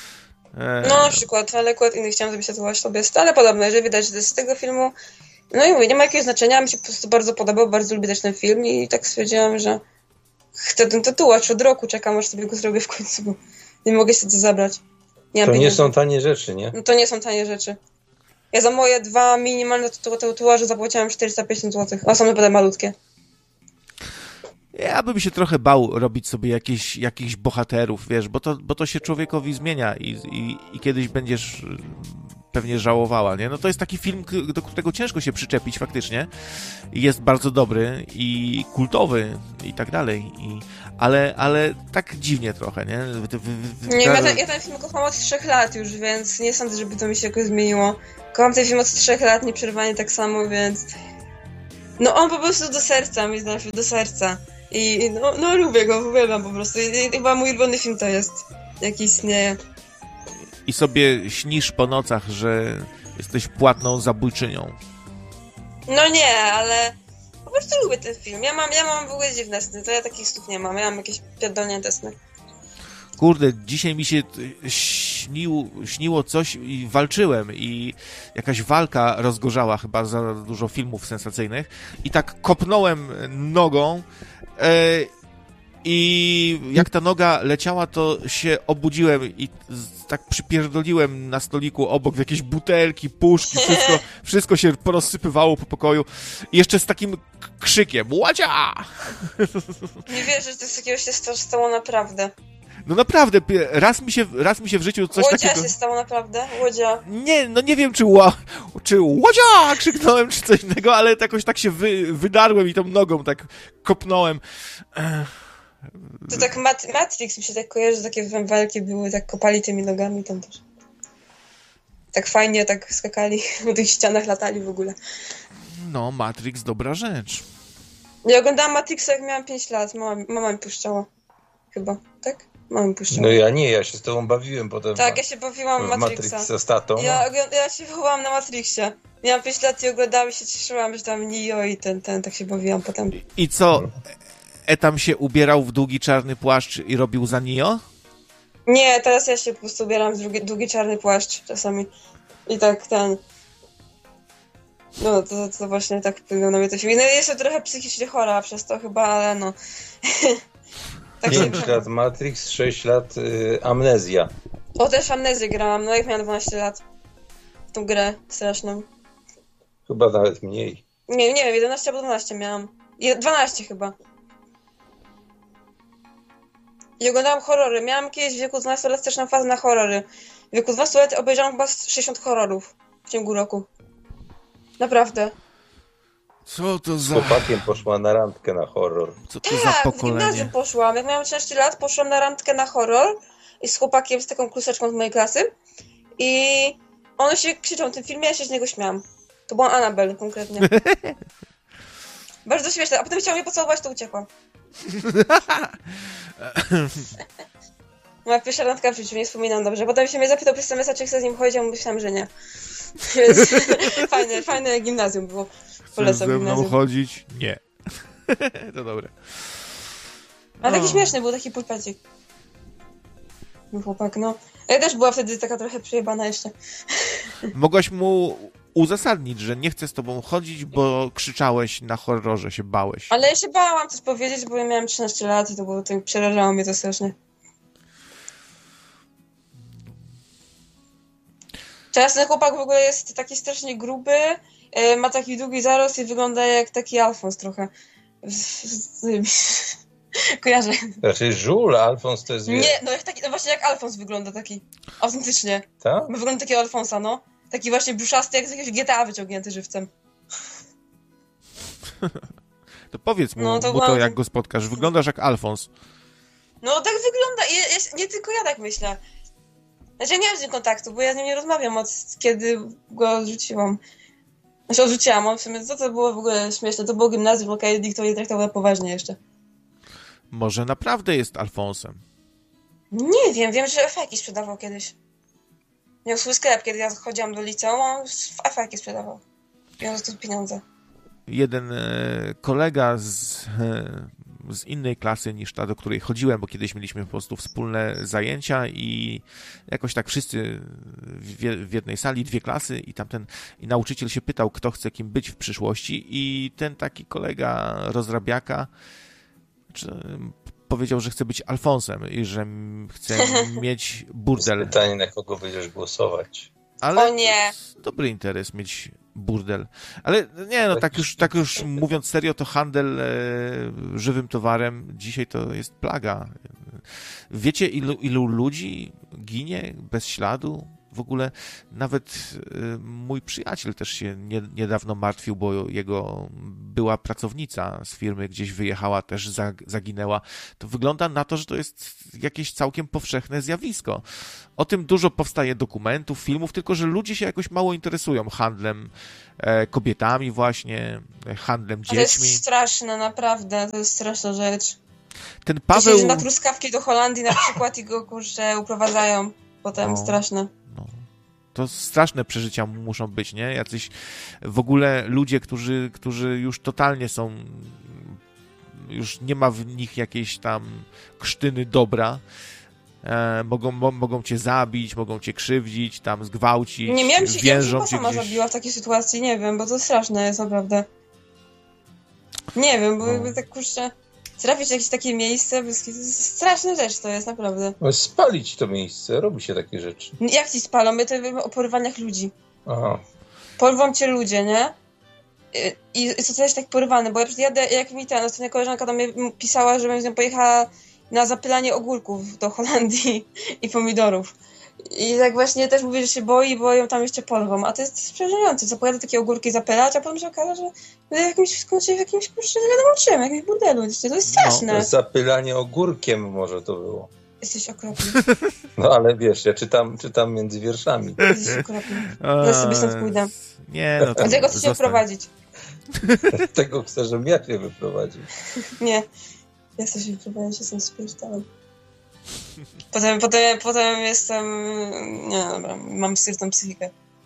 No, na przykład, ale akurat inny chciałam zrobić tatuaż sobie. Ale podobne, że widać, że to jest z tego filmu. No i mówię, nie ma jakiegoś znaczenia, mi się po prostu bardzo podobał, bardzo lubię też ten film i tak stwierdziłam, że chcę ten tatuaż od roku, czekam aż sobie go zrobię w końcu, bo nie mogę się to zabrać. Nie mam To nie pieniędzy. są tanie rzeczy, nie? No to nie są tanie rzeczy. Ja za moje 2 minimalne tatuaże zapłaciłam 450 zł, a są naprawdę malutkie. Ja bym się trochę bał robić sobie jakichś bohaterów, wiesz, bo to się człowiekowi zmienia i kiedyś będziesz pewnie żałowała, nie? No to jest taki film, do którego ciężko się przyczepić faktycznie. Jest bardzo dobry i kultowy i tak dalej. Ale tak dziwnie trochę, nie? Nie, ja ten film kocham od 3 lat już, więc nie sądzę, żeby to mi się jakoś zmieniło. Kocham ten film od 3 lat, nieprzerwanie tak samo, więc... No on po prostu do serca mi trafił, do serca. I no lubię go, uwielbiam po prostu. I chyba mój ulubiony film to jest, jaki istnieje. I sobie śnisz po nocach, że jesteś płatną zabójczynią. No nie, ale po prostu lubię ten film. Ja mam w ogóle dziwne sny, to ja takich snów nie mam. Ja mam jakieś pierdolnięte sny. Kurde, dzisiaj mi się śniło coś i walczyłem i jakaś walka rozgorzała, chyba za dużo filmów sensacyjnych i tak kopnąłem nogą i jak ta noga leciała, to się obudziłem i tak przypierdoliłem na stoliku obok w jakieś butelki, puszki, wszystko się porozsypywało po pokoju i jeszcze z takim krzykiem Ładzia! Nie wierzę, że to jest takiego się stało naprawdę. No naprawdę, raz mi się w życiu coś Łodzia takiego... się stało naprawdę? Łodzia. Nie, no nie wiem, czy Łodzia krzyknąłem, czy coś innego, ale jakoś tak się wydarłem i tą nogą tak kopnąłem. To tak Matrix mi się tak kojarzy, że takie walki były, tak kopali tymi nogami tam też. Tak fajnie, tak skakali, po tych ścianach latali w ogóle. No, Matrix, dobra rzecz. Ja oglądałam Matrixa, jak miałam 5 lat, mama mi puszczała. Chyba, tak? Mama mi puszczała. No ja się z tobą bawiłem potem. Tak, ja się bawiłam w Matrixa. Z tatą. Ja się wychowałam na Matrixie. Miałam 5 lat i oglądałam i się cieszyłam, że tam Neo i ten, tak się bawiłam potem. I co? Etam się ubierał w długi czarny płaszcz i robił za Neo? Nie, teraz ja się po prostu ubieram w długi czarny płaszcz czasami. I tak ten... No, to właśnie tak wpłynęło na mnie to film. No jestem trochę psychicznie chora przez to chyba, ale no... tak 5 lat Matrix, 6 lat Amnezja. O, też Amnezję grałam, no jak miałam 12 lat. W tą grę straszną. Chyba nawet mniej. Nie wiem, 11 albo 12 miałam. 12 chyba. I oglądałam horrory. Miałam kiedyś w wieku 12 lat straszną fazę na horrory. W wieku 12 lat obejrzałam chyba 60 horrorów w ciągu roku. Naprawdę. Co to Z za... chłopakiem poszła na randkę na horror. Co to za W pokolenie? gimnazjum poszłam. Jak miałam 13 lat, poszłam na randkę na horror i z chłopakiem, z taką kluseczką z mojej klasy. I on się krzyczał w tym filmie, ja się z niego śmiałam. To była Annabelle konkretnie. Bardzo śmieszne. A potem chciał mnie pocałować, to uciekłam. Moja pierwsza randka w życiu, nie wspominam dobrze. Potem się mnie zapytał przez SMS-a, czy chcę z nim chodzić, a myślałam, że nie. Więc fajne gimnazjum było. Chcesz ze mną chodzić? Nie. To dobre. A taki śmieszny był, taki pulpecik. Mój chłopak, no. Ja też była wtedy taka trochę przejebana jeszcze. Mogłaś mu uzasadnić, że nie chcę z tobą chodzić, bo krzyczałeś na horrorze, się bałeś. Ale ja się bałam coś powiedzieć, bo ja miałam 13 lat i to było, tak przerażało mnie to strasznie. Teraz ten chłopak w ogóle jest taki strasznie gruby, ma taki długi zarost i wygląda jak taki Alfons trochę. Kojarzę. Raczej żul, Alfons to jest... Nie, no, no właśnie jak Alfons wygląda taki. Autentycznie. Tak? Wygląda takiego Alfonsa, no. Taki właśnie bruszasty, jak z jakiegoś GTA wyciągnięty żywcem. To powiedz mu, No, jak go spotkasz. Wyglądasz jak Alfons. No tak wygląda. Nie tylko ja tak myślę. Znaczy ja nie mam z nim kontaktu, bo ja z nim nie rozmawiam od kiedy go odrzuciłam. Znaczy odrzuciłam, on w sumie, co to było w ogóle śmieszne, to było gimnazjum, okej, nikt to nie traktował poważnie jeszcze. Może naprawdę jest Alfonsem. Nie wiem, że efeki sprzedawał kiedyś. Miał swój sklep, kiedy ja chodziłam do liceum, on efeki sprzedawał. Miał za to pieniądze. Jeden kolega z innej klasy niż ta, do której chodziłem, bo kiedyś mieliśmy po prostu wspólne zajęcia i jakoś tak wszyscy w jednej sali, 2 klasy i nauczyciel się pytał, kto chce kim być w przyszłości i ten taki kolega rozrabiaka powiedział, że chce być Alfonsem i że chce mieć burdel. Pytanie, na kogo będziesz głosować. Ale O nie. to jest dobry interes mieć burdel. Ale nie, no tak już mówiąc serio, to handel żywym towarem dzisiaj to jest plaga. Wiecie, ilu ludzi ginie bez śladu? W ogóle nawet mój przyjaciel też się niedawno martwił, bo jego była pracownica z firmy gdzieś wyjechała, też zaginęła. To wygląda na to, że to jest jakieś całkiem powszechne zjawisko. O tym dużo powstaje dokumentów, filmów, tylko że ludzie się jakoś mało interesują handlem kobietami właśnie, handlem To jest dziećmi. straszne, naprawdę, to jest straszna rzecz. Ten Paweł... Paweł... na truskawki do Holandii na przykład i go, kurczę, uprowadzają. Potem No. straszne. No, to straszne przeżycia muszą być, nie? Jacyś w ogóle ludzie, którzy już totalnie są, już nie ma w nich jakiejś tam krztyny dobra, mogą cię zabić, mogą cię krzywdzić, tam zgwałcić, Nie miałem się, ja więżą bym cię sama gdzieś. zabiła w takiej sytuacji, nie wiem, bo to straszne jest naprawdę. Nie wiem, bo No. jakby tak, kurczę, trafić w jakieś takie miejsce, to jest straszna rzecz to jest, naprawdę. No, spalić to miejsce, robi się takie rzeczy. Jak ci spalą? My to mówimy o porywaniach ludzi. Aha. Porwą cię ludzie, nie? I co to jest tak porywany, bo ja jadę, jak mi ostatnia koleżanka do mnie pisała, żebym z nią pojechała na zapylanie ogórków do Holandii i pomidorów. I tak właśnie też mówi, że się boi, bo ją tam jeszcze porwą. A to jest przerażające, co pojadę takie ogórki zapylać, a potem się okaże, że będę w jakimś kurczę, nie wiadomo czym, jakimś burdelu. To jest straszne. Zapylanie ogórkiem może to było. Jesteś okropny. No ale wiesz, ja czytam między wierszami. Jesteś okropny. Ja sobie stąd pójdę. Nie, no to Dlatego chcę cię zostań. wyprowadzić. Tego chcę, żebym ja cię wyprowadził. Nie. Ja chcę się wyprowadzić, jestem spieształem. Potem jestem... Nie, dobra, mam styrtą psychikę.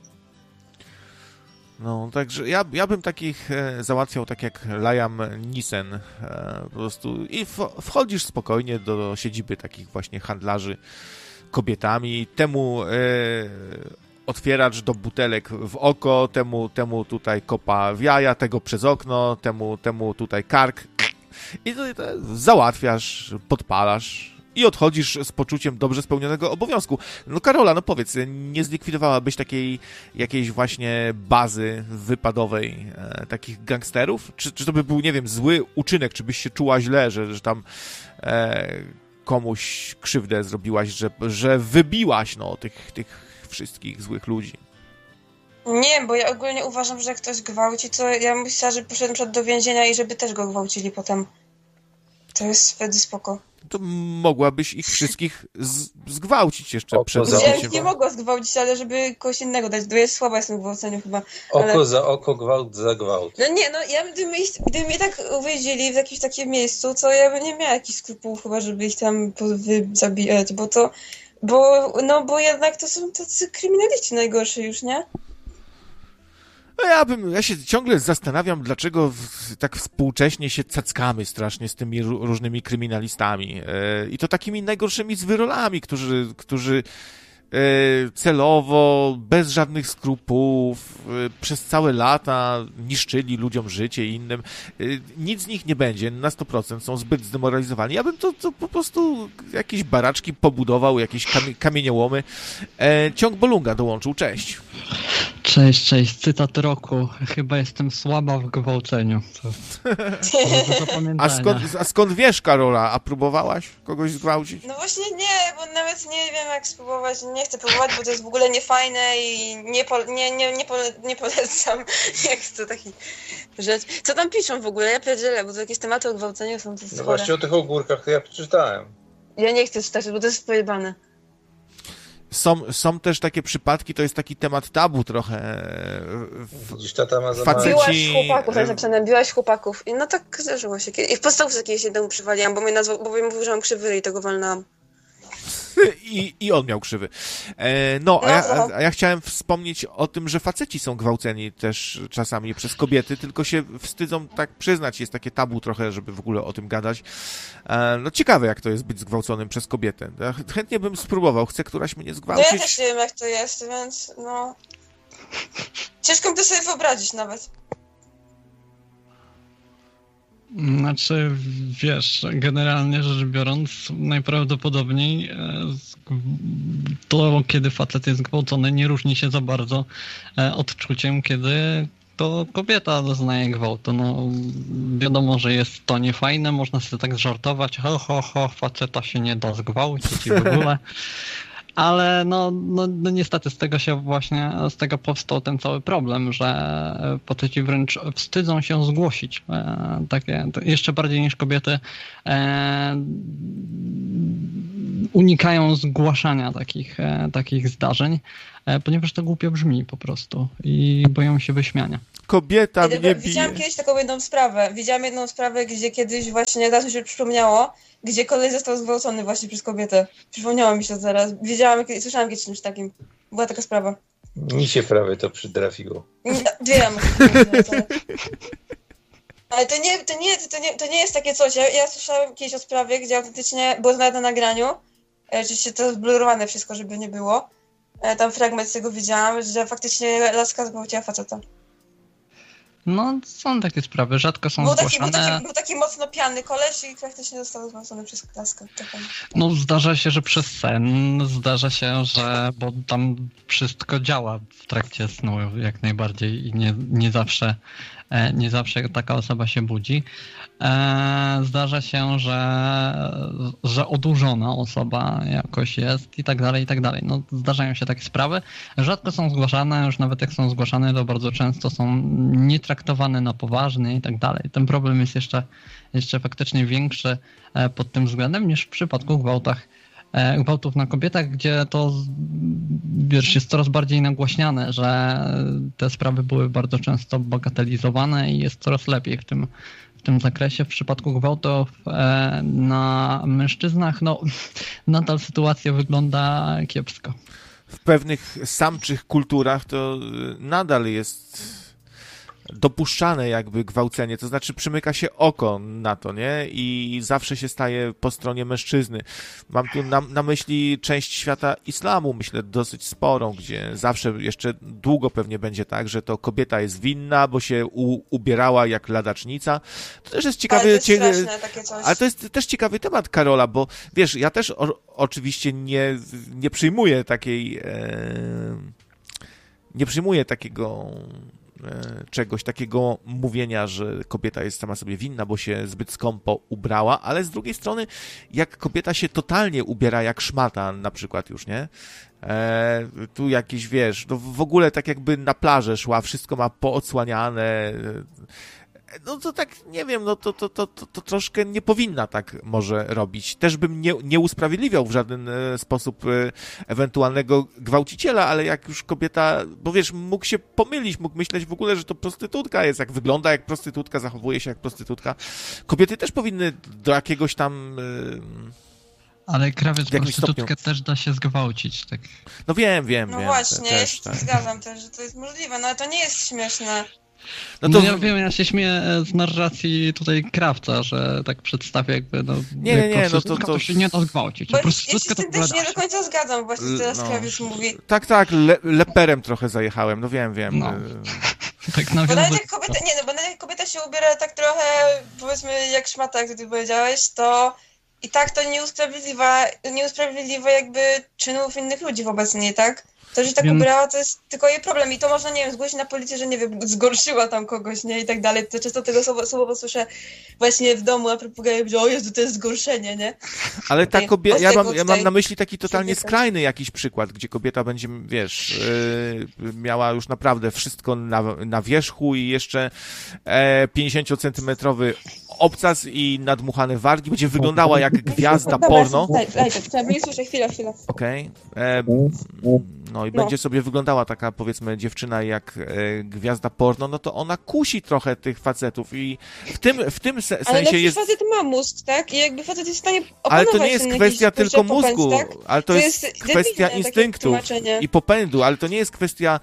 No, także ja bym takich załatwiał tak jak Liam Neeson, po prostu i wchodzisz spokojnie do siedziby takich właśnie handlarzy kobietami, temu otwieracz do butelek w oko, temu tutaj kopa w jaja, tego przez okno, temu tutaj kark i to załatwiasz, podpalasz i odchodzisz z poczuciem dobrze spełnionego obowiązku. No Karola, no powiedz, nie zlikwidowałabyś takiej jakiejś właśnie bazy wypadowej takich gangsterów? Czy to by był, nie wiem, zły uczynek? Czy byś się czuła źle, że tam komuś krzywdę zrobiłaś, że wybiłaś tych wszystkich złych ludzi? Nie, bo ja ogólnie uważam, że jak ktoś gwałci, to ja bym chciała, żeby poszedł przed do więzienia i żeby też go gwałcili potem. To jest wtedy spoko. To mogłabyś ich wszystkich zgwałcić jeszcze przed Za Ja zamknięciem. ich nie mogła zgwałcić, ale żeby kogoś innego dać, bo jest słaba jestem w gwałceniu chyba. Oko za oko, gwałt za gwałt. No nie, no ja gdyby mnie tak uwiedzieli w jakimś takim miejscu, to ja bym nie miała jakichś skrupułów chyba, żeby ich tam zabijać, bo jednak to są tacy kryminaliści najgorsi już, nie? No ja się ciągle zastanawiam, dlaczego tak współcześnie się cackamy strasznie z tymi różnymi kryminalistami. I to takimi najgorszymi zwyrolami, którzy celowo, bez żadnych skrupułów, przez całe lata niszczyli ludziom życie i innym. Nic z nich nie będzie, na 100%, są zbyt zdemoralizowani. Ja bym to po prostu jakieś baraczki pobudował, jakieś kamieniołomy. Ciąg Bolunga dołączył, cześć. Cześć, cytat roku. Chyba jestem słaba w gwałceniu. To do zapamiętania. A skąd wiesz, Karola? A próbowałaś kogoś zgwałcić? No właśnie nie, bo nawet nie wiem jak spróbować, nie chcę próbować, bo to jest w ogóle niefajne i nie polecam. Jak to taki rzecz. Co tam piszą w ogóle? Ja pierdzielę, bo to jakieś tematy o gwałceniu są to No chore. właśnie o tych ogórkach to ja przeczytałem. Ja nie chcę czytać, bo to jest pojebane. Są też takie przypadki, to jest taki temat tabu trochę. Widzisz, tata ma za Faceci- małe. Biłaś chłopaków, to jest napisane, biłaś chłopaków. I no tak zdarzyło się. I w podstawce kiedyś jednemu przywaliłam, bo mnie mówił, że mam krzywy i tego walnęłam. I on miał krzywy. A ja chciałem wspomnieć o tym, że faceci są gwałceni też czasami przez kobiety, tylko się wstydzą tak przyznać. Jest takie tabu trochę, żeby w ogóle o tym gadać. No ciekawe, jak to jest być zgwałconym przez kobietę. Ja chętnie bym spróbował. Chce któraś mnie No zgwałcić? ja też nie wiem jak to jest, więc no... Ciężko mi to sobie wyobrazić nawet. Znaczy, wiesz, generalnie rzecz biorąc, najprawdopodobniej to, kiedy facet jest gwałcony, nie różni się za bardzo odczuciem, kiedy to kobieta doznaje gwałtu. No, wiadomo, że jest to niefajne, można sobie tak żartować, faceta się nie da zgwałcić i w ogóle. Ale no niestety z tego powstał ten cały problem, że faceci wręcz wstydzą się zgłosić takie, jeszcze bardziej niż kobiety, unikają zgłaszania takich zdarzeń, ponieważ to głupio brzmi po prostu i boją się wyśmiania. Kobieta mnie bije. Widziałam kiedyś taką jedną sprawę. Gdzie kiedyś właśnie, teraz mi się przypomniało, gdzie koleś został zgwałcony właśnie przez kobietę. Przypomniało mi się zaraz. Słyszałam kiedyś czymś takim. Była taka sprawa. Mi się prawie to przytrafiło. Wiem. Ale to nie jest takie coś. Ja słyszałam kiedyś o sprawie, gdzie autentycznie było nawet na nagraniu. Oczywiście to zblurowane wszystko, żeby nie było. Tam fragment z tego widziałam, że faktycznie laska zgwałciła faceta. No, są takie sprawy, rzadko są zgłaszane. Był taki mocno pijany koleś i praktycznie został zgwałcony przez laskę. No, zdarza się, że przez sen, zdarza się, że bo tam wszystko działa w trakcie snu jak najbardziej i nie zawsze taka osoba się budzi. Zdarza się, że odurzona osoba jakoś jest i tak dalej, i tak dalej. No, zdarzają się takie sprawy. Rzadko są zgłaszane, już nawet jak są zgłaszane, to bardzo często są nietraktowane na poważnie i tak dalej. Ten problem jest jeszcze faktycznie większy pod tym względem niż w przypadku gwałtów na kobietach, gdzie to, wiesz, jest coraz bardziej nagłaśniane, że te sprawy były bardzo często bagatelizowane i jest coraz lepiej w tym zakresie. W przypadku gwałtów na mężczyznach, no nadal sytuacja wygląda kiepsko. W pewnych samczych kulturach to nadal jest dopuszczane jakby gwałcenie, to znaczy przymyka się oko na to, nie? I zawsze się staje po stronie mężczyzny. Mam tu na myśli część świata islamu, myślę dosyć sporą, gdzie zawsze jeszcze długo pewnie będzie tak, że to kobieta jest winna, bo się ubierała jak ladacznica. To też jest ciekawy... Ale to jest straszne, takie coś. Ale to jest też ciekawy temat, Karola, bo wiesz, ja też oczywiście nie przyjmuję takiej... nie przyjmuję takiego... czegoś takiego mówienia, że kobieta jest sama sobie winna, bo się zbyt skąpo ubrała, ale z drugiej strony, jak kobieta się totalnie ubiera jak szmata na przykład już, nie? Tu jakieś, wiesz, no w ogóle tak jakby na plażę szła, wszystko ma poodsłaniane, no to tak, nie wiem, no to troszkę nie powinna tak może robić. Też bym nie usprawiedliwiał w żaden sposób ewentualnego gwałciciela, ale jak już kobieta, bo wiesz, mógł się pomylić, mógł myśleć w ogóle, że to prostytutka jest, jak wygląda jak prostytutka, zachowuje się jak prostytutka. Kobiety też powinny do jakiegoś tam... Ale krawiec prostytutkę też da się zgwałcić, tak? No wiem. No właśnie, też, ja się tak. zgadzam też, że to jest możliwe, no ale to nie jest śmieszne. No ja wiem, ja się śmieję z narracji tutaj krawca, że tak przedstawia jakby, no... Nie, no to się nie da zgwałcić. Bo ja się z tym też nie do końca zgadzam, właśnie teraz krawiec mówi. Tak, leperem trochę zajechałem, no wiem. No. Tak Bo nawet jak kobieta się ubiera tak trochę, powiedzmy, jak szmata, jak ty powiedziałeś, to i tak to nie usprawiedliwia jakby czynów innych ludzi wobec niej, tak? To, że tak ubrała, to jest tylko jej problem i to można, nie wiem, zgłosić na policję, że nie wiem, zgorszyła tam kogoś, nie? I tak dalej. To często tego słowo słyszę właśnie w domu, a propos że o Jezu, to jest zgorszenie, nie? Ale ta kobieta, ja mam na myśli taki totalnie skrajny jakiś przykład, gdzie kobieta będzie, wiesz, miała już naprawdę wszystko na wierzchu i jeszcze 50-centymetrowy obcas i nadmuchane wargi, będzie wyglądała jak gwiazda porno. Dobra, nie słyszę, chwila. Okej. No i będzie sobie wyglądała taka, powiedzmy, dziewczyna jak gwiazda porno, no to ona kusi trochę tych facetów i w tym sensie ale jest... facet ma mózg, tak? I jakby facet jest w stanie opanować. Ale to nie jest kwestia tylko mózgu, tak? ale to jest kwestia instynktu i popędu, ale to nie jest kwestia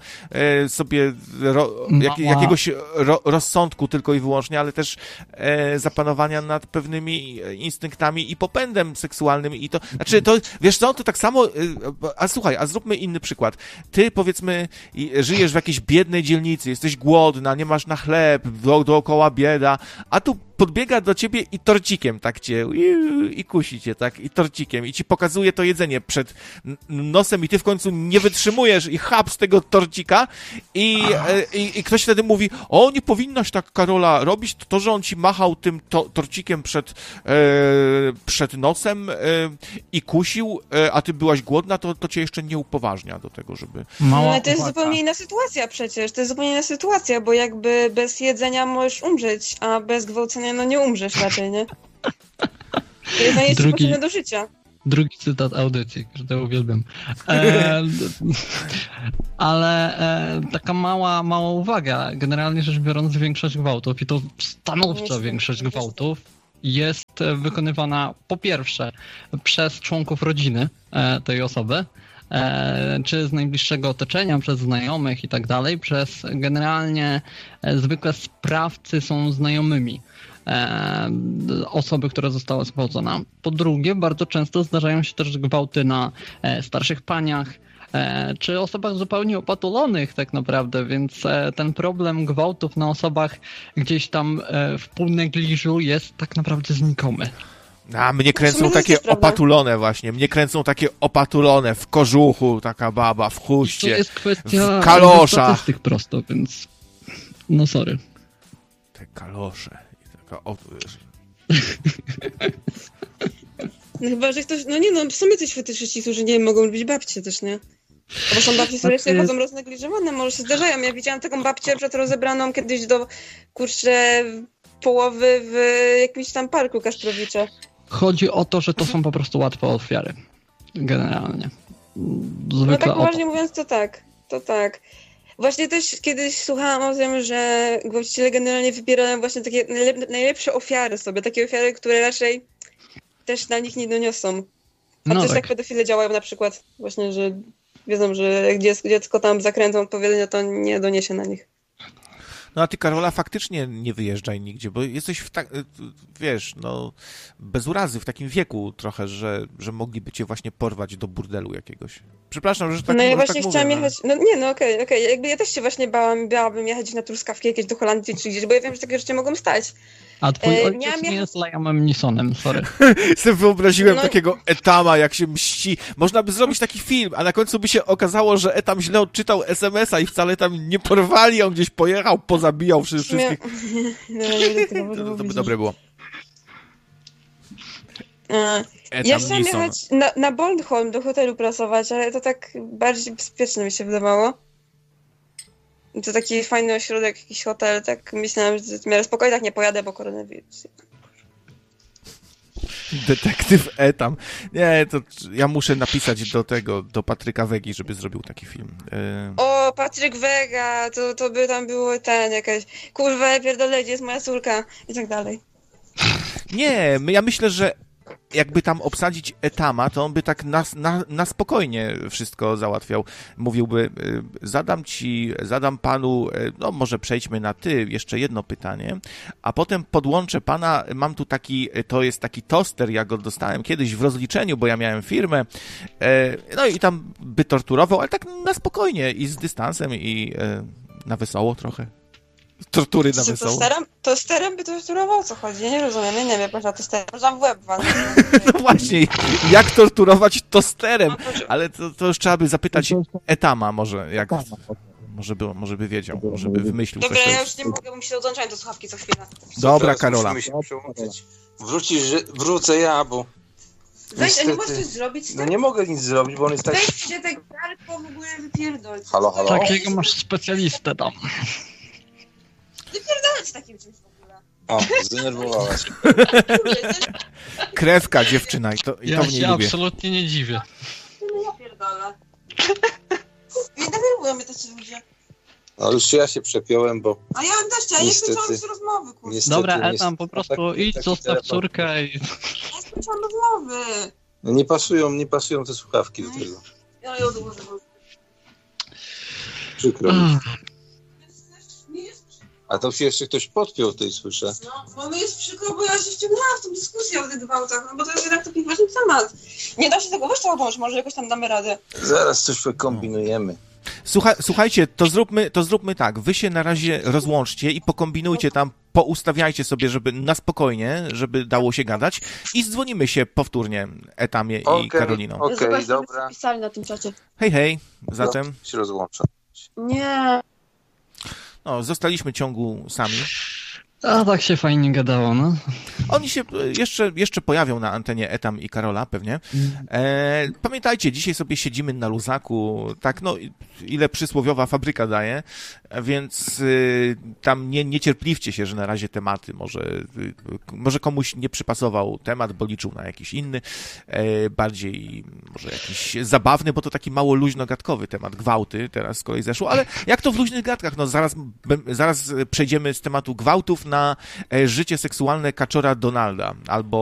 jakiegoś rozsądku tylko i wyłącznie, ale też zapanowania nad pewnymi instynktami i popędem seksualnym i to, znaczy to, wiesz co, to tak samo, słuchaj, zróbmy inny przykład. Ty, powiedzmy, żyjesz w jakiejś biednej dzielnicy, jesteś głodna, nie masz na chleb, dookoła bieda, a tu podbiega do ciebie i torcikiem tak cię i kusi cię, tak, i torcikiem, i ci pokazuje to jedzenie przed nosem i ty w końcu nie wytrzymujesz i chap z tego torcika i ktoś wtedy mówi, o, nie powinnaś tak, Karola, robić. To, że on ci machał tym torcikiem przed nosem i kusił, a ty byłaś głodna, to cię jeszcze nie upoważnia do tego, żeby... No, ale to jest zupełnie inna sytuacja przecież, to jest zupełnie inna sytuacja, bo jakby bez jedzenia możesz umrzeć, a bez gwałcenia no nie umrzesz raczej, nie? Jedzenie jest potrzebne do życia. Drugi cytat audycji, że to uwielbiam. Ale taka mała uwaga. Generalnie rzecz biorąc, większość gwałtów, i to stanowcza większość gwałtów, jest wykonywana po pierwsze przez członków rodziny tej osoby, czy z najbliższego otoczenia, przez znajomych i tak dalej, generalnie zwykle sprawcy są znajomymi osoby, która została zgwałcona. Po drugie, bardzo często zdarzają się też gwałty na starszych paniach, czy osobach zupełnie opatulonych tak naprawdę, więc ten problem gwałtów na osobach gdzieś tam w półnegliżu jest tak naprawdę znikomy. A mnie kręcą takie opatulone właśnie, w kożuchu, taka baba, w chuście, to jest kwestia w kaloszach. Statystyk prosto, więc no sorry. Te kalosze i taka No chyba, że ktoś, są jacyś fetyszyści, którzy nie mogą lubić babcie też, nie? Bo są babcie, które jeszcze chodzą roznegliżowane, może się zdarzają. Ja widziałam taką babcię rozebraną kiedyś do, połowy w jakimś tam parku Kasprowicza. Chodzi o to, że to są po prostu łatwe ofiary. Generalnie. Zwykle no tak poważnie mówiąc, to tak. Właśnie też kiedyś słuchałam o tym, że gwałciciele generalnie wybierają właśnie takie najlepsze ofiary sobie, takie ofiary, które raczej też na nich nie doniosą. A też tak pedofile działają na przykład, właśnie, że wiedzą, że jak dziecko tam zakręcą odpowiednio, to nie doniesie na nich. No a ty, Karola, faktycznie nie wyjeżdżaj nigdzie, bo jesteś bez urazy, w takim wieku trochę, że mogliby cię właśnie porwać do burdelu jakiegoś. Przepraszam, że tak mówię. No ja właśnie chciałam jechać, okej. Jakby ja też się właśnie bałabym jechać na truskawki jakieś do Holandii czy gdzieś, bo ja wiem, że takie rzeczy mogą stać. A twój ojciec nie jest Liamem Neesonem, sorry. Sobie wyobraziłem takiego Etama, jak się mści. Można by zrobić taki film, a na końcu by się okazało, że Etam źle odczytał SMS-a i wcale tam nie porwali, on gdzieś pojechał, pozabijał wszystkich. To by dobre było. Ja chciałam jechać na Bornholm do hotelu pracować, ale to tak bardziej bezpieczne mi się wydawało. To taki fajny ośrodek, jakiś hotel, tak myślałam, że w miarę spokojnie, tak nie pojadę, bo koronawirus. Detektyw Etam. Nie, to ja muszę napisać do Patryka Wegi, żeby zrobił taki film. O, Patryk Wega, to by tam było jakaś, kurwa, pierdolę, gdzie jest moja córka i tak dalej. Nie, ja myślę, że jakby tam obsadzić Etama, to on by tak na spokojnie wszystko załatwiał. Mówiłby, zadam panu, no może przejdźmy na ty, jeszcze jedno pytanie, a potem podłączę pana, mam tu to jest taki toster, ja go dostałem kiedyś w rozliczeniu, bo ja miałem firmę, no i tam by torturował, ale tak na spokojnie i z dystansem i na wesoło trochę. Tortury na wesoło. Tosterem by torturował? O co chodzi? Ja nie rozumiem, ja nie wiem, można tosterem, można w łeb walnąć. No właśnie, jak torturować tosterem? Ale to już trzeba by zapytać Etama może, jak... Może by wiedział, może by wymyślił coś. Dobra, ja już nie mogę, bo mi się odłączają te słuchawki co chwilę. Dobra, Karola. Wrócę ja, bo... Weź, a nie możesz coś zrobić? Tak? No nie mogę nic zrobić, bo on jest tak... Weź się tak garko w ogóle wypierdol. Halo? Takiego masz specjalistę tam. Wypierdolać takim czymś w ogóle. O, zdenerwowałaś. Krewka dziewczyna i to ja w niej się lubię. Absolutnie nie dziwię. No ja pierdolę. Nie denerwują mnie tacy ludzie. No już ja się przepiąłem, bo... A ja mam dość, ja nie skończyłam z rozmowy, kurwa. Dobra, Etam, po prostu idź, zostaw córkę i... Ja skończyłam rozmowy. No nie pasują te słuchawki do tego. Ja ją odłożę. Przykro mi. A to się jeszcze ktoś podpiął tej słyszę. No, bo mi jest przykro, bo ja się wciągnęłam w tą dyskusję o tych gwałtach, no bo to jest jednak taki ważny temat. Nie da się tego, weź to odłącz, może jakoś tam damy radę. Zaraz coś wykombinujemy. Słuchajcie, to zróbmy tak, wy się na razie rozłączcie i pokombinujcie tam poustawiajcie sobie, żeby na spokojnie, żeby dało się gadać i dzwonimy się powtórnie Etamie i Karoliną. Okej, dobra. Pisali na tym czacie. Hej, hej, zatem Się rozłączam. Nie. no, zostaliśmy ciągu sami. A tak się fajnie gadało, no. Oni się jeszcze pojawią na antenie Etam i Karola pewnie. Pamiętajcie, dzisiaj sobie siedzimy na luzaku, tak, no ile przysłowiowa fabryka daje, więc tam nie cierpliwcie się, że na razie tematy może komuś nie przypasował temat, bo liczył na jakiś inny, bardziej może jakiś zabawny, bo to taki mało luźno-gadkowy temat, gwałty teraz z kolei zeszło, ale jak to w luźnych gadkach, no zaraz przejdziemy z tematu gwałtów na życie seksualne kaczora Donalda, albo